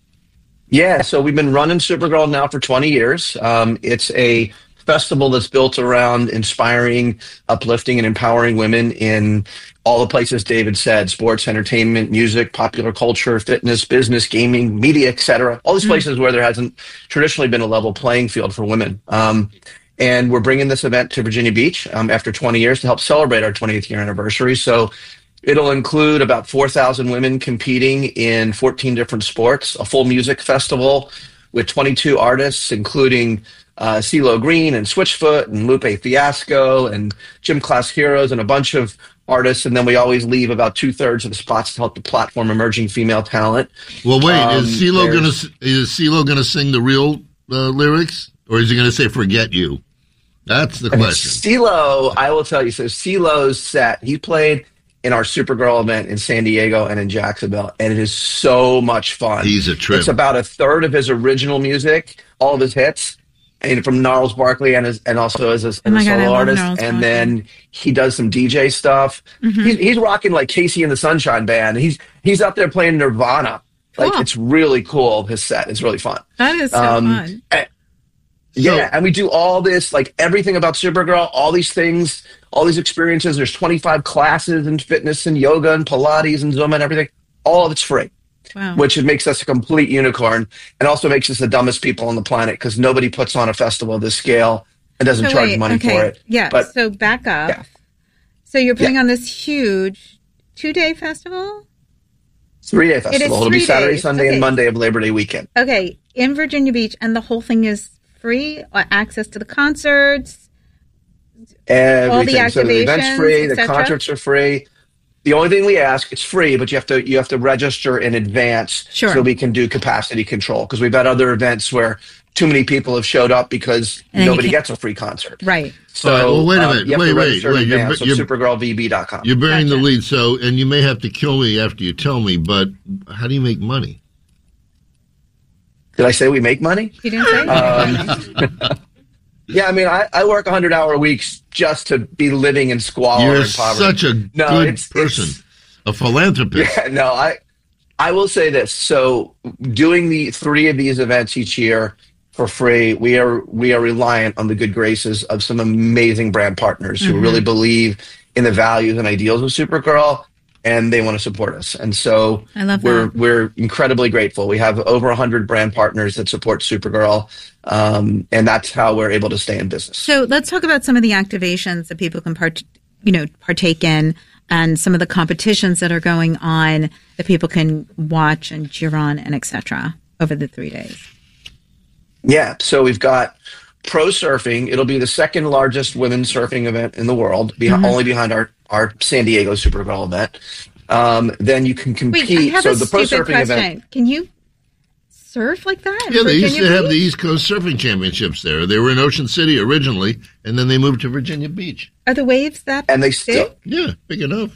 Yeah, so we've been running Supergirl now for twenty years. Um, it's a festival that's built around inspiring, uplifting, and empowering women in all the places David said: sports, entertainment, music, popular culture, fitness, business, gaming, media, et cetera. All these places where there hasn't traditionally been a level playing field for women. Um, and we're bringing this event to Virginia Beach um, after twenty years to help celebrate our twentieth year anniversary. So it'll include about four thousand women competing in fourteen different sports, a full music festival with twenty-two artists, including uh, CeeLo Green and Switchfoot and Lupe Fiasco and Gym Class Heroes and a bunch of artists. And then we always leave about two thirds of the spots to help the platform emerging female talent. Well, wait, Um, is CeeLo gonna there's- s- is CeeLo gonna sing the real uh, lyrics, or is he gonna say "Forget You"? That's the I mean, question. CeeLo, I will tell you, so CeeLo's set, he played in our Supergirl event in San Diego and in Jacksonville, and it is so much fun. He's a trip. It's about a third of his original music, all of his hits, and from Gnarls Barkley and his, and also as a, as Oh my a God, I solo love artist. Gnarls And Barkley. then he does some D J stuff. Mhm. He's, he's rocking like Casey and the Sunshine Band. He's he's out there playing Nirvana. Like Cool. it's really cool. His set is really fun. That is so Um, fun. and- yeah, and we do all this, like everything about Supergirl, all these things, all these experiences. There's twenty-five classes in fitness and yoga and Pilates and Zumba and everything. All of it's free, Wow. which it makes us a complete unicorn and also makes us the dumbest people on the planet because nobody puts on a festival of this scale and doesn't So charge wait, money okay. for it. Yeah. But so back up. Yeah. So you're putting on this huge two-day festival? three-day It is festival. It'll three be Saturday, days. Sunday, Okay. and Monday of Labor Day weekend. Okay, in Virginia Beach, and the whole thing is free? Uh, access to the concerts? Everything. So the event's activations, free. et The cetera? concerts are free. The only thing we ask, it's free, but you have to you have to register in advance Sure. so we can do capacity control. Because we've had other events where too many people have showed up because And then you nobody can't- gets a free concert. Right. So All right, well, wait a uh, minute. you have Wait, to wait, register wait. in You're- advance. So you're- supergirl v b dot com. You're bearing the lead, so and you may have to kill me after you tell me. But how do you make money? Did I say we make money? You didn't say? Um, yeah, I mean, I, I work one hundred hour weeks just to be living in squalor You're and poverty. such a No, good it's- person, it's- a philanthropist. Yeah, no, I I will say this. So doing the three of these events each year for free, we are we are reliant on the good graces of some amazing brand partners who Mhm. really believe in the values and ideals of Supergirl, and they want to support us. And so I love we're that. we're incredibly grateful. We have over one hundred brand partners that support Supergirl, um, and that's how we're able to stay in business. So let's talk about some of the activations that people can part, you know, partake in, and some of the competitions that are going on that people can watch and cheer on and et cetera over the three days. Yeah, so we've got pro surfing. It'll be the second largest women's surfing event in the world, behind, Mm-hmm. only behind our, our San Diego Supergirl event. Um, then you can compete. Wait, I have so a the pro stupid surfing question. event. Can you surf like that? in Yeah, they used to Virginia have the Beach? East Coast Surfing Championships there. They were in Ocean City originally, and then they moved to Virginia Beach. Are the waves that And they big? still. Yeah, big enough.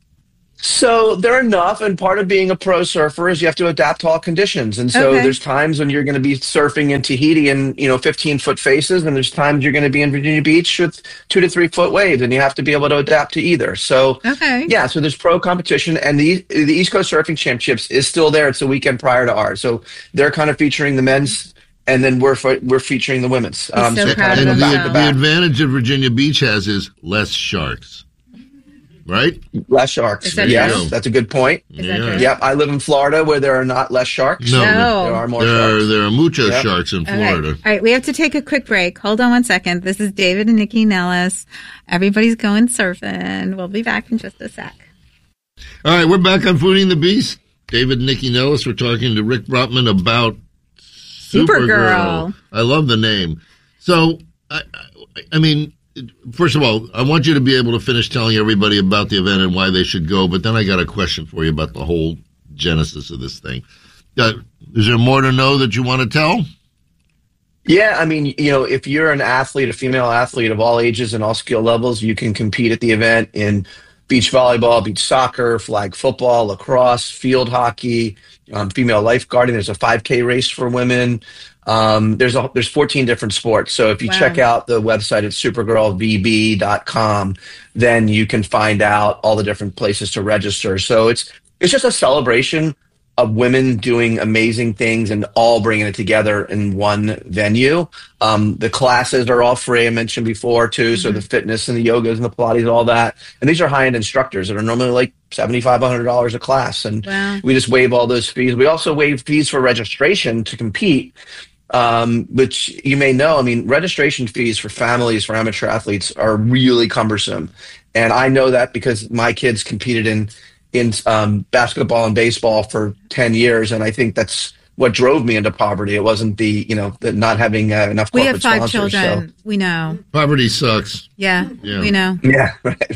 So they're enough, and part of being a pro surfer is you have to adapt to all conditions. And so Okay. there's times when you're going to be surfing in Tahiti in, you know, fifteen foot faces, and there's times you're going to be in Virginia Beach with two to three foot waves, and you have to be able to adapt to either. So Okay. yeah, so there's pro competition, and the the East Coast Surfing Championships is still there. It's the weekend prior to ours, so they're kind of featuring the men's, and then we're fe- we're featuring the women's. Um, so so proud kind of And of the, back to the back. advantage that Virginia Beach has is less sharks, right? Less sharks. Is that Yes, true? that's a good point. Is that Yeah. true? Yep, I live in Florida where there are not less sharks. No, No. There are more there are sharks. there are mucho Yep. sharks in Okay. Florida. All right, we have to take a quick break. Hold on one second. This is David and Nikki Nellis. Everybody's going surfing. We'll be back in just a sec. All right, we're back on Foodie and the Beast. David and Nikki Nellis. We're talking to Rick Brotman about Supergirl. I love the name. So, I, I, I mean, first of all, I want you to be able to finish telling everybody about the event and why they should go. But then I got a question for you about the whole genesis of this thing. Uh, is there more to know that you want to tell? Yeah, I mean, you know, if you're an athlete, a female athlete of all ages and all skill levels, you can compete at the event in beach volleyball, beach soccer, flag football, lacrosse, field hockey, um, female lifeguarding. There's a five K race for women. Um, there's a, there's fourteen different sports. So if you Wow. check out the website at supergirl v b dot com, then you can find out all the different places to register. So it's it's just a celebration of women doing amazing things and all bringing it together in one venue. Um, the classes are all free, I mentioned before, too. So the fitness and the yogas and the Pilates, all that. And these are high-end instructors that are normally like seventy-five hundred dollars a class. And Wow. we just waive all those fees. We also waive fees for registration to compete, um, which you may know. I mean, registration fees for families, for amateur athletes are really cumbersome. And I know that because my kids competed in in um, basketball and baseball for ten years. And I think that's what drove me into poverty. It wasn't the, you know, the not having uh, enough We corporate have five sponsors. children. We know. Poverty sucks. Yeah, Yeah. we know. So, yeah, right.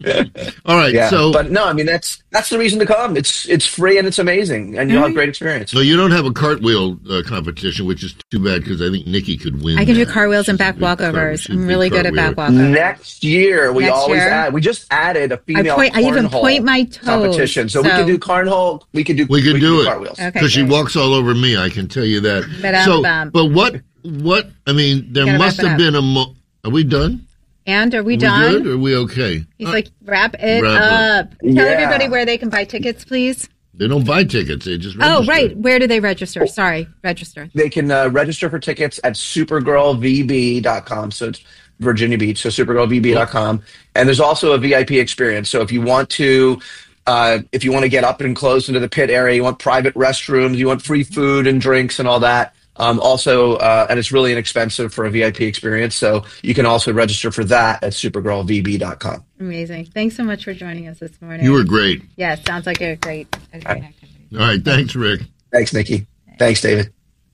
All right, Yeah, so but no, I mean, that's that's the reason to come. It's it's free and it's amazing, and you'll have a great experience. so you don't have a cartwheel uh, competition, which is too bad because I think Nikki could win. I can do that. cartwheels and back She's a big cartwheel- walkovers. she's a I'm big really good at back cartwheeler. walkovers. Next year, we Next always year? add. We just added a female point- I even cornhole point my toes, competition, so, we so- can do cornhole. We could do. We could do it cartwheels. Okay, because she great. walks all over me. I can tell you that. Ba-dum, So, bum. but what? What? I mean, there Gotta must wrap it have up. been a. Mo- are we done? And are we we done? good? Or are we okay? He's Uh, like, wrap it Wrap up. Tell Yeah. everybody where they can buy tickets, please. they don't buy tickets. They just Oh, register. right. Where do they register? Sorry, register. They can uh, register for tickets at supergirl v b dot com. So it's Virginia Beach. So supergirl v b dot com. And there's also a V I P experience. So if you want to, uh, if you want to get up and close into the pit area, you want private restrooms, you want free food and drinks and all that. Um, also, uh, and it's really inexpensive for a V I P experience. So you can also register for that at supergirl v b dot com. Amazing. Thanks so much for joining us this morning. You were great. Yeah, sounds like a great, a great activity. All right. Thanks, Rick. Thanks, Nikki. Thanks, David.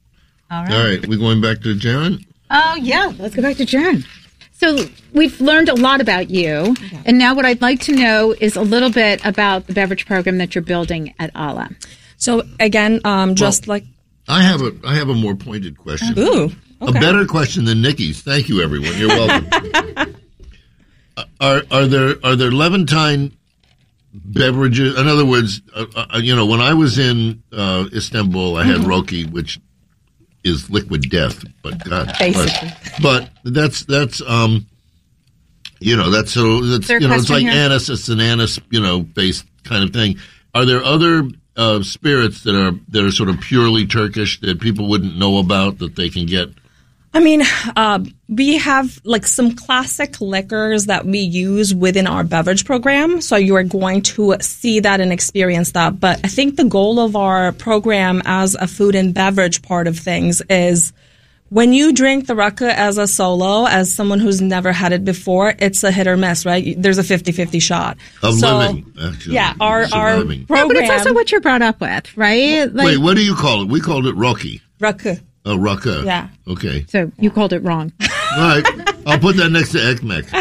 All right. All right. We going back to John? Oh, yeah. Let's go back to Jen. So we've learned a lot about you. And now what I'd like to know is a little bit about the beverage program that you're building at Ala. So again, um, just like I have a I have a more pointed question. Ooh, okay. A better question than Nikki's. Thank you, everyone. You're welcome. Uh, are are there are there Levantine beverages? In other words, uh, uh, you know, when I was in uh, Istanbul, I had Mm-hmm. Roki, which is liquid death. But God, Basically. but, but that's that's um, you know, that's so that's there a you know, it's question like here? anise. It's an anise, you know, based kind of thing. Are there other uh, spirits that are that are sort of purely Turkish that people wouldn't know about that they can get? I mean, uh, we have like some classic liquors that we use within our beverage program. So you are going to see that and experience that. But I think the goal of our program as a food and beverage part of things is when you drink the Rakı as a solo, as someone who's never had it before, it's a hit or miss, right? There's a fifty-fifty shot. Of So, living, actually. Yeah, our, our Surviving. program. No, but it's also what you're brought up with, right? Like, Wait, what do you call it? We called it Roki. Rakı. Oh, Raqqa. Yeah. Okay. So you called it wrong. All right. I'll put that next to E C M E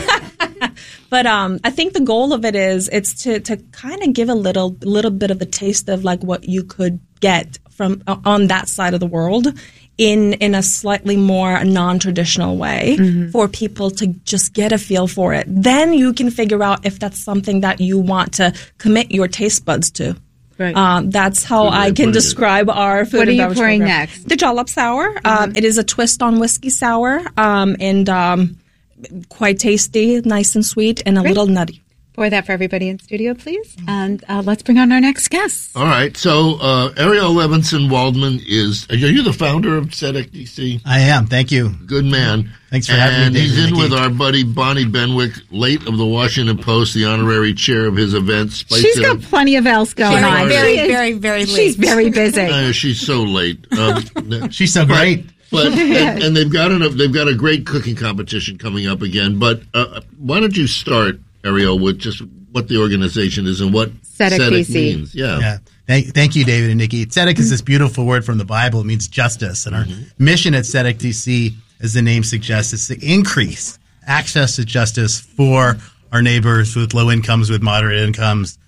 C. But um, I think the goal of it is it's to, to kind of give a little little bit of a taste of like what you could get from uh, on that side of the world in in a slightly more non-traditional way mm-hmm. for people to just get a feel for it. Then you can figure out if that's something that you want to commit your taste buds to. Right. Um, that's how I can describe our food What and are you beverage pouring program. next? The Jalap Sour. Mm-hmm. Um, it is a twist on whiskey sour um, and um, quite tasty, nice and sweet, and a Great. little nutty. Pour that for everybody in studio, please. And uh, let's bring on our next guest. All right. So uh, Ariel Levinson Waldman is, are you the founder of S E D C D C? I am. Thank you. Good man. Thanks for and having me, David. And he's in Nikki. with our buddy Bonnie Benwick, late of the Washington Post, the honorary chair of his event. Spice She's It got Up. plenty of else going She's on. very, She is- very, very late. She's very busy. Uh, she's so late. Um, She's so great. But and, and they've got an, they've got a great cooking competition coming up again. But uh, why don't you start, Ariel, with just what the organization is and what S E D C D S E D C. C means? Yeah. Yeah. Thank, thank you, David and Nikki. Tzedek is this beautiful word from the Bible. It means justice. And our Mm-hmm. mission at S E D C D C, as the name suggests, is to increase access to justice for our neighbors with low incomes, with moderate incomes.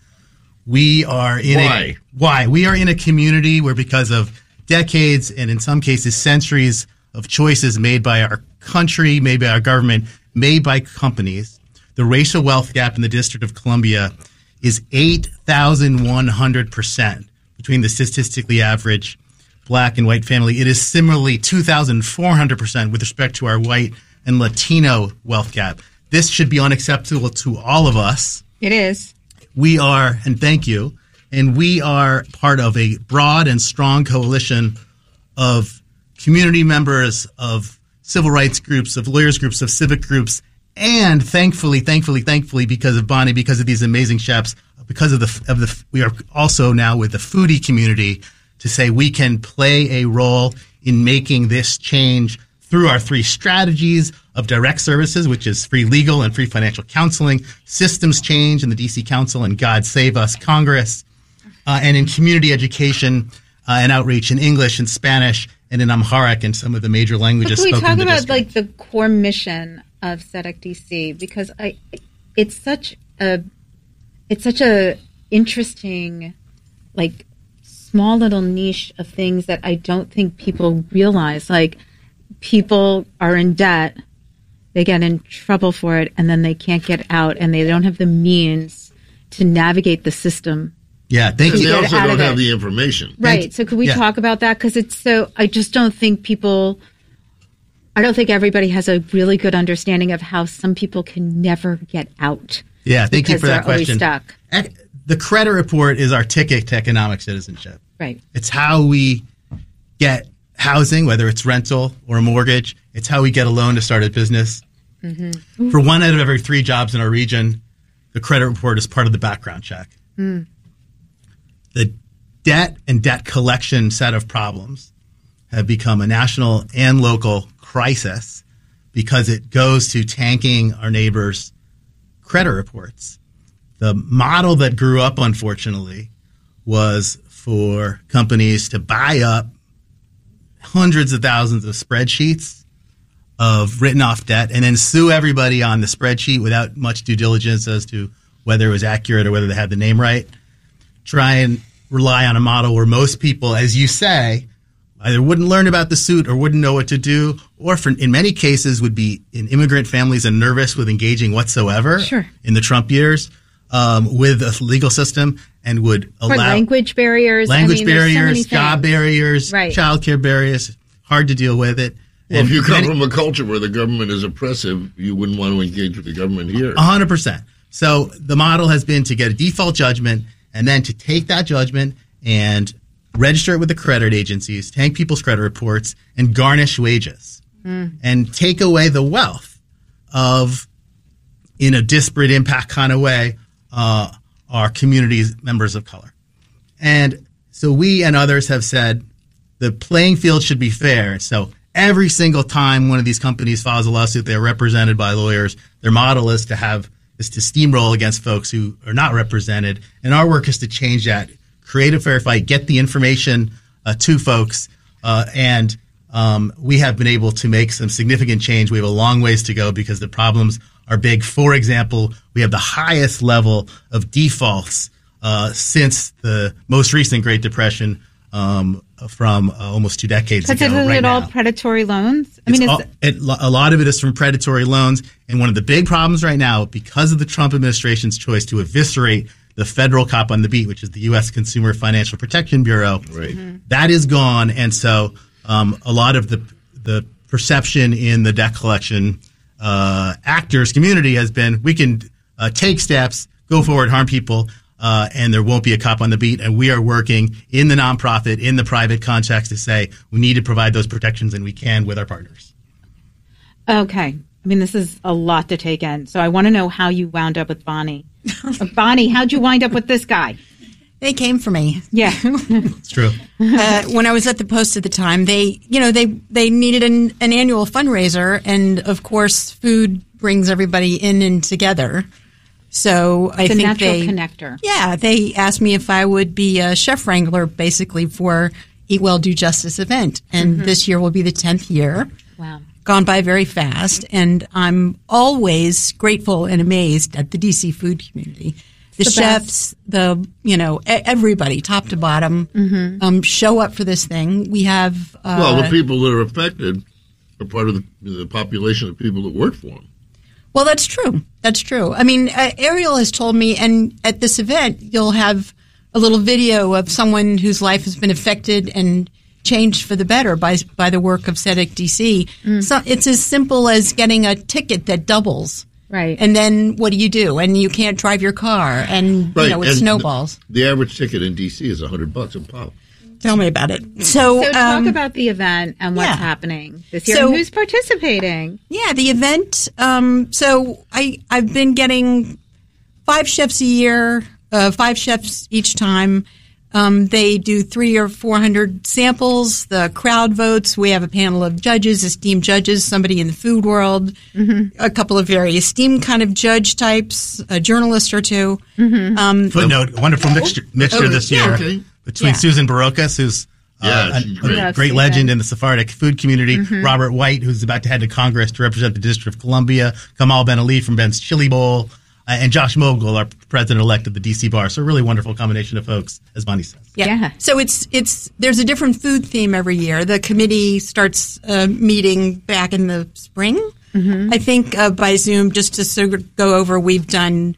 We are in Why? a why we are in a community where, because of decades and in some cases centuries of choices made by our country, made by our government, made by companies, the racial wealth gap in the District of Columbia is eight thousand one hundred percent between the statistically average black and white family. It is similarly two thousand four hundred percent with respect to our white and Latino wealth gap. This should be unacceptable to all of us. It is. We are, and thank you, and we are part of a broad and strong coalition of community members, of civil rights groups, of lawyers groups, of civic groups, and thankfully, thankfully, thankfully, because of Bonnie, because of these amazing chefs, because of the of the, we are also now with the foodie community to say we can play a role in making this change through our three strategies of direct services, which is free legal and free financial counseling, systems change in the D C Council and God Save Us Congress, uh, and in community education uh, and outreach in English and Spanish and in Amharic and some of the major languages Can we spoken talk in the about district. like the core mission of S E D C D C? Because I, it's such a, it's such a interesting, like small little niche of things that I don't think people realize. Like people are in debt, they get in trouble for it, and then they can't get out, and they don't have the means to navigate the system. Yeah, thank And you. they Get also out don't of have it. the information. Right. So could we Yeah. talk about that? Because it's so, I just don't think people, I don't think everybody has a really good understanding of how some people can never get out. Yeah, thank you because for that they're always question. stuck. Ec- The credit report is our ticket to economic citizenship. Right. It's how we get housing, whether it's rental or a mortgage. It's how we get a loan to start a business. Mm-hmm. For one out of every three jobs in our region, the credit report is part of the background check. Mm. The debt and debt collection set of problems have become a national and local crisis because it goes to tanking our neighbors' credit reports. The model that grew up, unfortunately, was for companies to buy up hundreds of thousands of spreadsheets of written off debt and then sue everybody on the spreadsheet without much due diligence as to whether it was accurate or whether they had the name right. Try and rely on a model where most people, as you say, either wouldn't learn about the suit or wouldn't know what to do, or for, in many cases would be in immigrant families and nervous with engaging whatsoever Sure. in the Trump years um, with a legal system and would Or allow language barriers. language I mean, there's so many barriers, things. job barriers, Right. childcare barriers, hard to deal with it. Well, And if you come many- from a culture where the government is oppressive, you wouldn't want to engage with the government here. A hundred percent. So the model has been to get a default judgment and then to take that judgment and register it with the credit agencies, tank people's credit reports, and garnish wages Mm. and take away the wealth of, in a disparate impact kind of way, uh, our community's members of color. And so we and others have said the playing field should be fair. So every single time one of these companies files a lawsuit, they're represented by lawyers. Their model is to have is to steamroll against folks who are not represented. And our work is to change that, create a fair fight, get the information uh, to folks, uh, and um, we have been able to make some significant change. We have a long ways to go because the problems are big. For example, we have the highest level of defaults uh, since the most recent Great Depression, um, from uh, almost two decades ago. Because is right it all now. predatory loans? I It's mean, is all, it, a lot of it is from predatory loans. And one of the big problems right now, because of the Trump administration's choice to eviscerate the federal cop on the beat, which is the U S Consumer Financial Protection Bureau, right. Mm-hmm. that is gone. And so um, a lot of the the perception in the debt collection uh, actors community has been, we can uh, take steps, go forward, harm people, uh, and there won't be a cop on the beat. And we are working in the nonprofit, in the private context to say we need to provide those protections, and we can with our partners. Okay. I mean, this is a lot to take in. So I want to know how you wound up with Bonnie. Uh, Bonnie, how'd you wind up with this guy? They came for me. Yeah. It's true. Uh, when I was at the Post at the time, they, you know, they, they needed an, an annual fundraiser. And of course, food brings everybody in and together. So I It's a think natural they, connector. yeah, they asked me if I would be a chef wrangler basically for Eat Well, Do Justice event. And Mhm. this year will be the tenth year. Wow. Gone by very fast. And I'm always grateful and amazed at the D C food community. The, the chefs, the, you know, e- everybody, top to bottom, Mhm. um, show up for this thing. We have, uh, well, the people that are affected are part of the, the population of people that work for them. well, that's true. That's true. I mean, uh, Ariel has told me, and at this event, you'll have a little video of someone whose life has been affected and changed for the better by by the work of S E D C D C. Mm. So it's as simple as getting a ticket that doubles. Right. And then what do you do? And you can't drive your car, and you know it and snowballs. The, the average ticket in D C is a hundred bucks a pop. Tell me about it. So, So talk um, about the event and what's yeah. happening this year. So- and who's participating? Yeah, the event. Um, so I I've been getting five chefs a year, uh, five chefs each time. Um, they do three or four hundred samples. The crowd votes. We have a panel of judges, esteemed judges, somebody in the food world, Mm-hmm. a couple of very esteemed kind of judge types, a journalist or two. Mm-hmm. Um, Footnote, wonderful mixture, mixture Oh, this yeah. year Okay. between Yeah. Susan Barocas, who's Yeah, uh, she's a, great. a Love great Susan. legend in the Sephardic food community, Mm-hmm. Mhm. Robert White, who's about to head to Congress to represent the District of Columbia, Kamal Ben Ali from Ben's Chili Bowl, uh, and Josh Mogul, our president-elect of the D C Bar. So a really wonderful combination of folks, as Bonnie says. Yeah. Yeah. So it's it's there's a different food theme every year. The committee starts uh, meeting back in the spring, Mhm. I think, uh, by Zoom, just to sort of go over. We've done,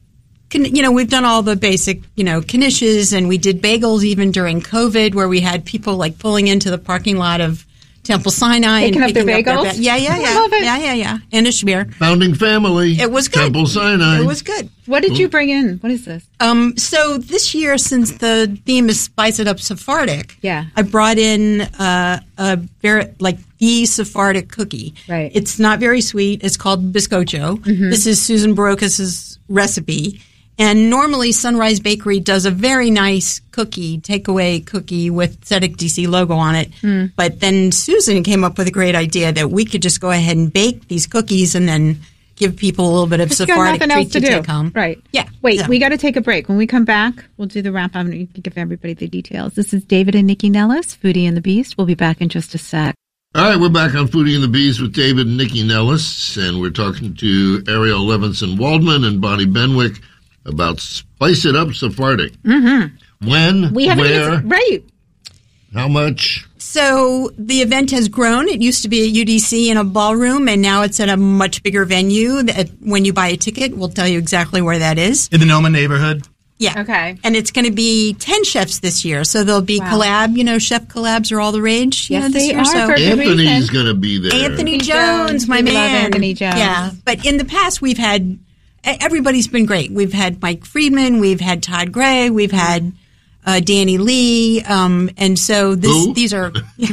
con- you know, we've done all the basic, you know, knishes, and we did bagels even during COVID, where we had people like pulling into the parking lot of Temple Sinai Picking and up their picking bagels? ba- yeah, yeah, I yeah, love it. yeah, yeah, yeah, and a schmear. Founding family. It was good. Temple Sinai. It was good. What did you bring in? What is this? Um, so this year, since the theme is Spice It Up Sephardic, Yeah. I brought in uh, a very like the Sephardic cookie. Right. It's not very sweet. It's called Biscocho. Mhm. This is Susan Barocas' recipe. And normally Sunrise Bakery does a very nice cookie, takeaway cookie with S E D C D C logo on it. Mm. But then Susan came up with a great idea that we could just go ahead and bake these cookies and then give people a little bit of Just got Sephardic nothing treat else to to do. take home. Right. Yeah. Wait, So- we got to take a break. When we come back, we'll do the wrap up and you can give everybody the details. This is David and Nikki Nellis, Foodie and the Beast. We'll be back in just a sec. All right, we're back on Foodie and the Bees with David and Nikki Nellis, and we're talking to Ariel Levinson Waldman and Bonnie Benwick about Spice It Up Sephardic. Mm-hmm. When, We haven't where, even- right. how much? So the event has grown. It used to be at U D C in a ballroom, and now it's at a much bigger venue. That when you buy a ticket, we'll tell you exactly where that is. In the Noma neighborhood. Yeah. Okay. And it's going to be ten chefs this year. So there'll be Wow. collab. You know, chef collabs are all the rage. You Yes, know, this they year. are So for good Anthony's reason. going to be there. Anthony Anthony Jones, Jones. my We man. love Anthony Jones. Yeah. But in the past, we've had e- everybody's been great. We've had Mike Friedman. We've had Todd Gray. We've had uh, Danny Lee. Um, and so this, Who? these are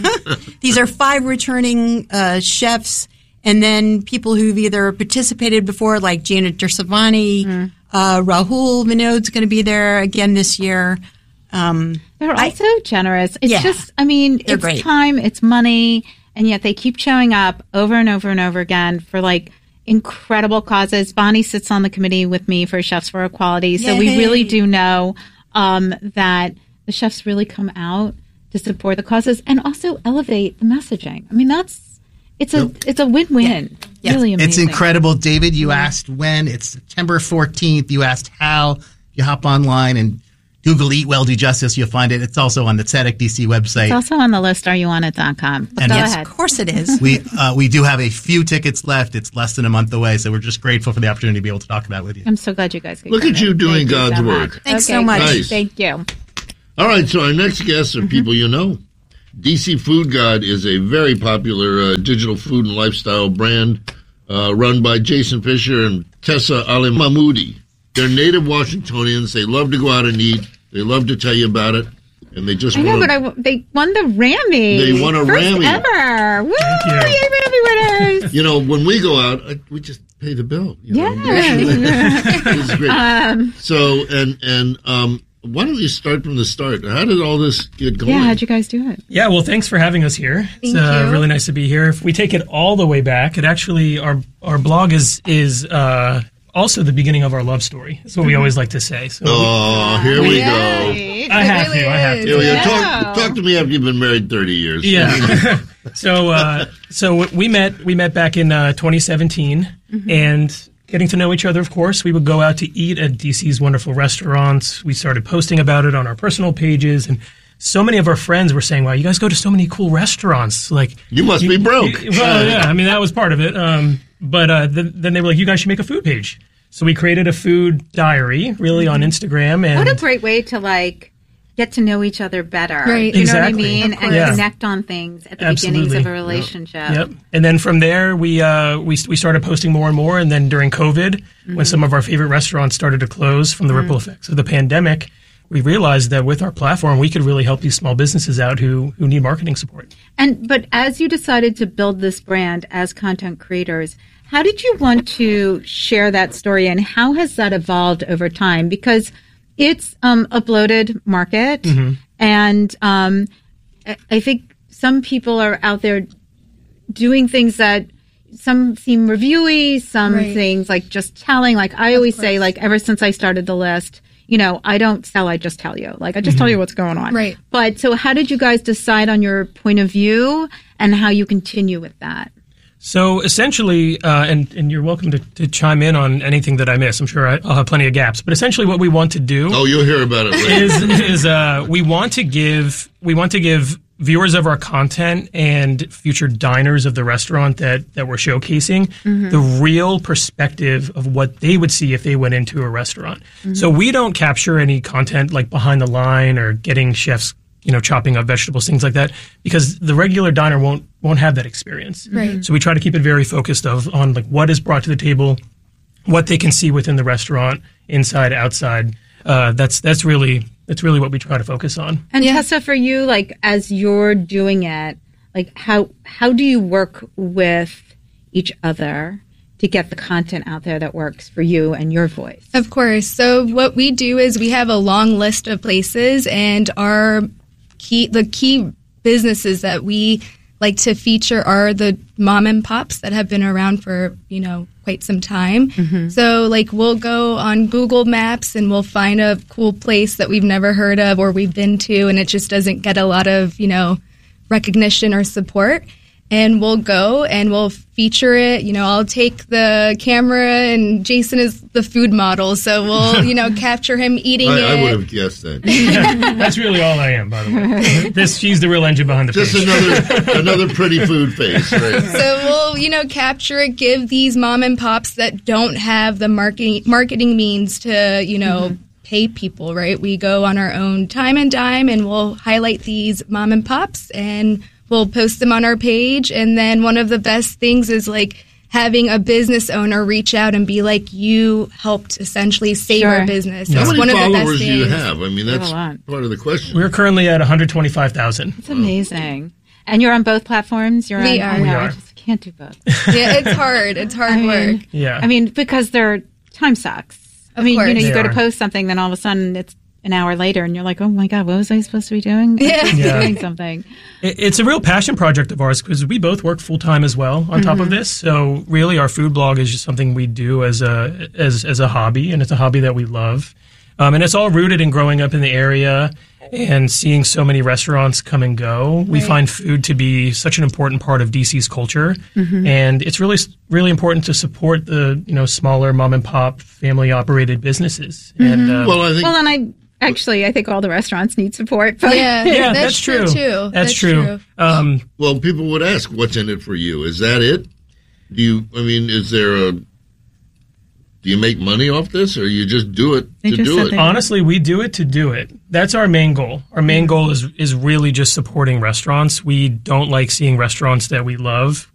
these are five returning uh, chefs, and then people who've either participated before, like Janet Dersavani, Mm. uh, Rahul Vinod's going to be there again this year. Um, They're I- also generous. It's Yeah. just, I mean, They're it's great. time, it's money, and yet they keep showing up over and over and over again for like incredible causes. Bonnie sits on the committee with me for Chefs for Equality, so we Yay. really do know um, that the chefs really come out to support the causes and also elevate the messaging. I mean, that's it's a yep. it's a win-win. Yeah. Really amazing. It's incredible. David, you asked when. It's September fourteenth. You asked how. You hop online and Google Eat Well, Do Justice. You'll find it. It's also on the Tzedek D C website. It's also on the list, are you on it dot com. And Go yes, ahead. Of course it is. We uh, we do have a few tickets left. It's less than a month away, so we're just grateful for the opportunity to be able to talk about it with you. I'm so glad you guys could Look come at you in. doing Thank you God's so work. much. Thanks okay, so much. Nice. Thank you. All right, so our next guests are people you know. D C Food God is a very popular uh, digital food and lifestyle brand uh, run by Jason Fisher and Tessa Ali Mahmoudi. They're native Washingtonians. They love to go out and eat. They love to tell you about it, and they just I know, want but I, they won the Rammy. They won a First Rammy. ever. Woo! Yay, Rammy winners! You know, when we go out, I, we just pay the bill. You know? Yeah. This is great. Um, so, and and um, why don't you start from the start? How did all this get going? yeah, how'd you guys do it? Yeah, well, thanks for having us here. Thank it's uh, you. really nice to be here. If we take it all the way back, it actually our our blog is is uh, also the beginning of our love story. That's what we always like to say. So Oh, here we go. I have to. I have to. Here we go. Talk, talk to me after you've been married thirty years. Yeah. so uh, so we met we met back in uh, twenty seventeen, Mm-hmm. and getting to know each other. Of course, we would go out to eat at D C's wonderful restaurants. We started posting about it on our personal pages, and so many of our friends were saying, "Wow, you guys go to so many cool restaurants! Like you must you, be broke." You, well, yeah. I mean, that was part of it. Um, but uh, th- then they were like, "You guys should make a food page." So we created a food diary, really, on Instagram. And What a great way to like get to know each other better. Right. You Exactly. know what I mean? Of And course. Yeah. connect on things at the Absolutely. beginnings of a relationship. Yep. And then from there, we uh, we we started posting more and more. And then during COVID, Mm-hmm. when some of our favorite restaurants started to close from the Mm. ripple effects of the pandemic, we realized that with our platform, we could really help these small businesses out who who need marketing support. And but as you decided to build this brand as content creators, how did you want to share that story, and how has that evolved over time? Because it's um, a bloated market, Mm-hmm. and um, I- I think some people are out there doing things that some seem reviewy, some Right. things like just telling. Like I always say, like ever since I started the list, you know, I don't sell, I just tell you. Like I just tell you what's going on. Right. But so how did you guys decide on your point of view and how you continue with that? So essentially, uh, and, and you're welcome to, to chime in on anything that I miss. I'm sure I, I'll have plenty of gaps. But essentially what we want to do Oh, you'll hear about it later. is, is uh, we want to give we want to give viewers of our content and future diners of the restaurant that, that we're showcasing Mhm. the real perspective of what they would see if they went into a restaurant. Mhm. So we don't capture any content like behind the line or getting chefs, you know, chopping up vegetables, things like that, because the regular diner won't won't have that experience. Right. So we try to keep it very focused of on like what is brought to the table, what they can see within the restaurant, inside, outside. Uh, that's that's really that's really what we try to focus on. And Tessa, for you, like as you're doing it, like how how do you work with each other to get the content out there that works for you and your voice? Of course. So what we do is we have a long list of places, and our key the key businesses that we like to feature are the mom and pops that have been around for, you know, quite some time. Mm-hmm. So like we'll go on Google Maps and we'll find a cool place that we've never heard of or we've been to, and it just doesn't get a lot of, you know, recognition or support. And we'll go and we'll feature it. You know, I'll take the camera, and Jason is the food model, so we'll, you know, capture him eating I, it. I would have guessed that. That's really all I am, by the way. This she's the real engine behind the Just page. another another pretty food face. Right? So we'll, you know, capture it, give these mom and pops that don't have the marketing marketing means to, you know, Mm-hmm. pay people, right? We go on our own time and dime, and we'll highlight these mom and pops, and we'll post them on our page. And then one of the best things is like having a business owner reach out and be like, you helped essentially save Sure. our business. How It's many one of the best followers do you things. have? I mean, We have that's a lot. part of the question. We're currently at one hundred twenty-five thousand. It's amazing. And you're on both platforms? You're We on, are. I know, We I are. just can't do both. Yeah, it's hard. It's hard I mean, work. Yeah. I mean, because they're time sucks. I Of mean, you course. know, you They go to are. post something, then all of a sudden it's an hour later, and you're like, "Oh my god, what was I supposed to be doing? Yeah. I was Yeah. doing something." It- It's a real passion project of ours because we both work full time as well on top of this. So really, our food blog is just something we do as a as as a hobby, and it's a hobby that we love. Um, and it's all rooted in growing up in the area and seeing so many restaurants come and go. We Right. find food to be such an important part of D C's culture. Mhm. And it's really, really important to support the, you know, smaller mom and pop family operated businesses. And, uh, well, and I actually I think all the restaurants need support. But Yeah, Yeah, that's that's true, true. too. That's That's true. true. Um, well, people would ask, "What's in it for you?" Is that it? Do you? I mean, is there a? Do you make money off this, or you just do it to do it? Honestly, we do it to do it. That's our main goal. Our main goal is is really just supporting restaurants. We don't like seeing restaurants that we love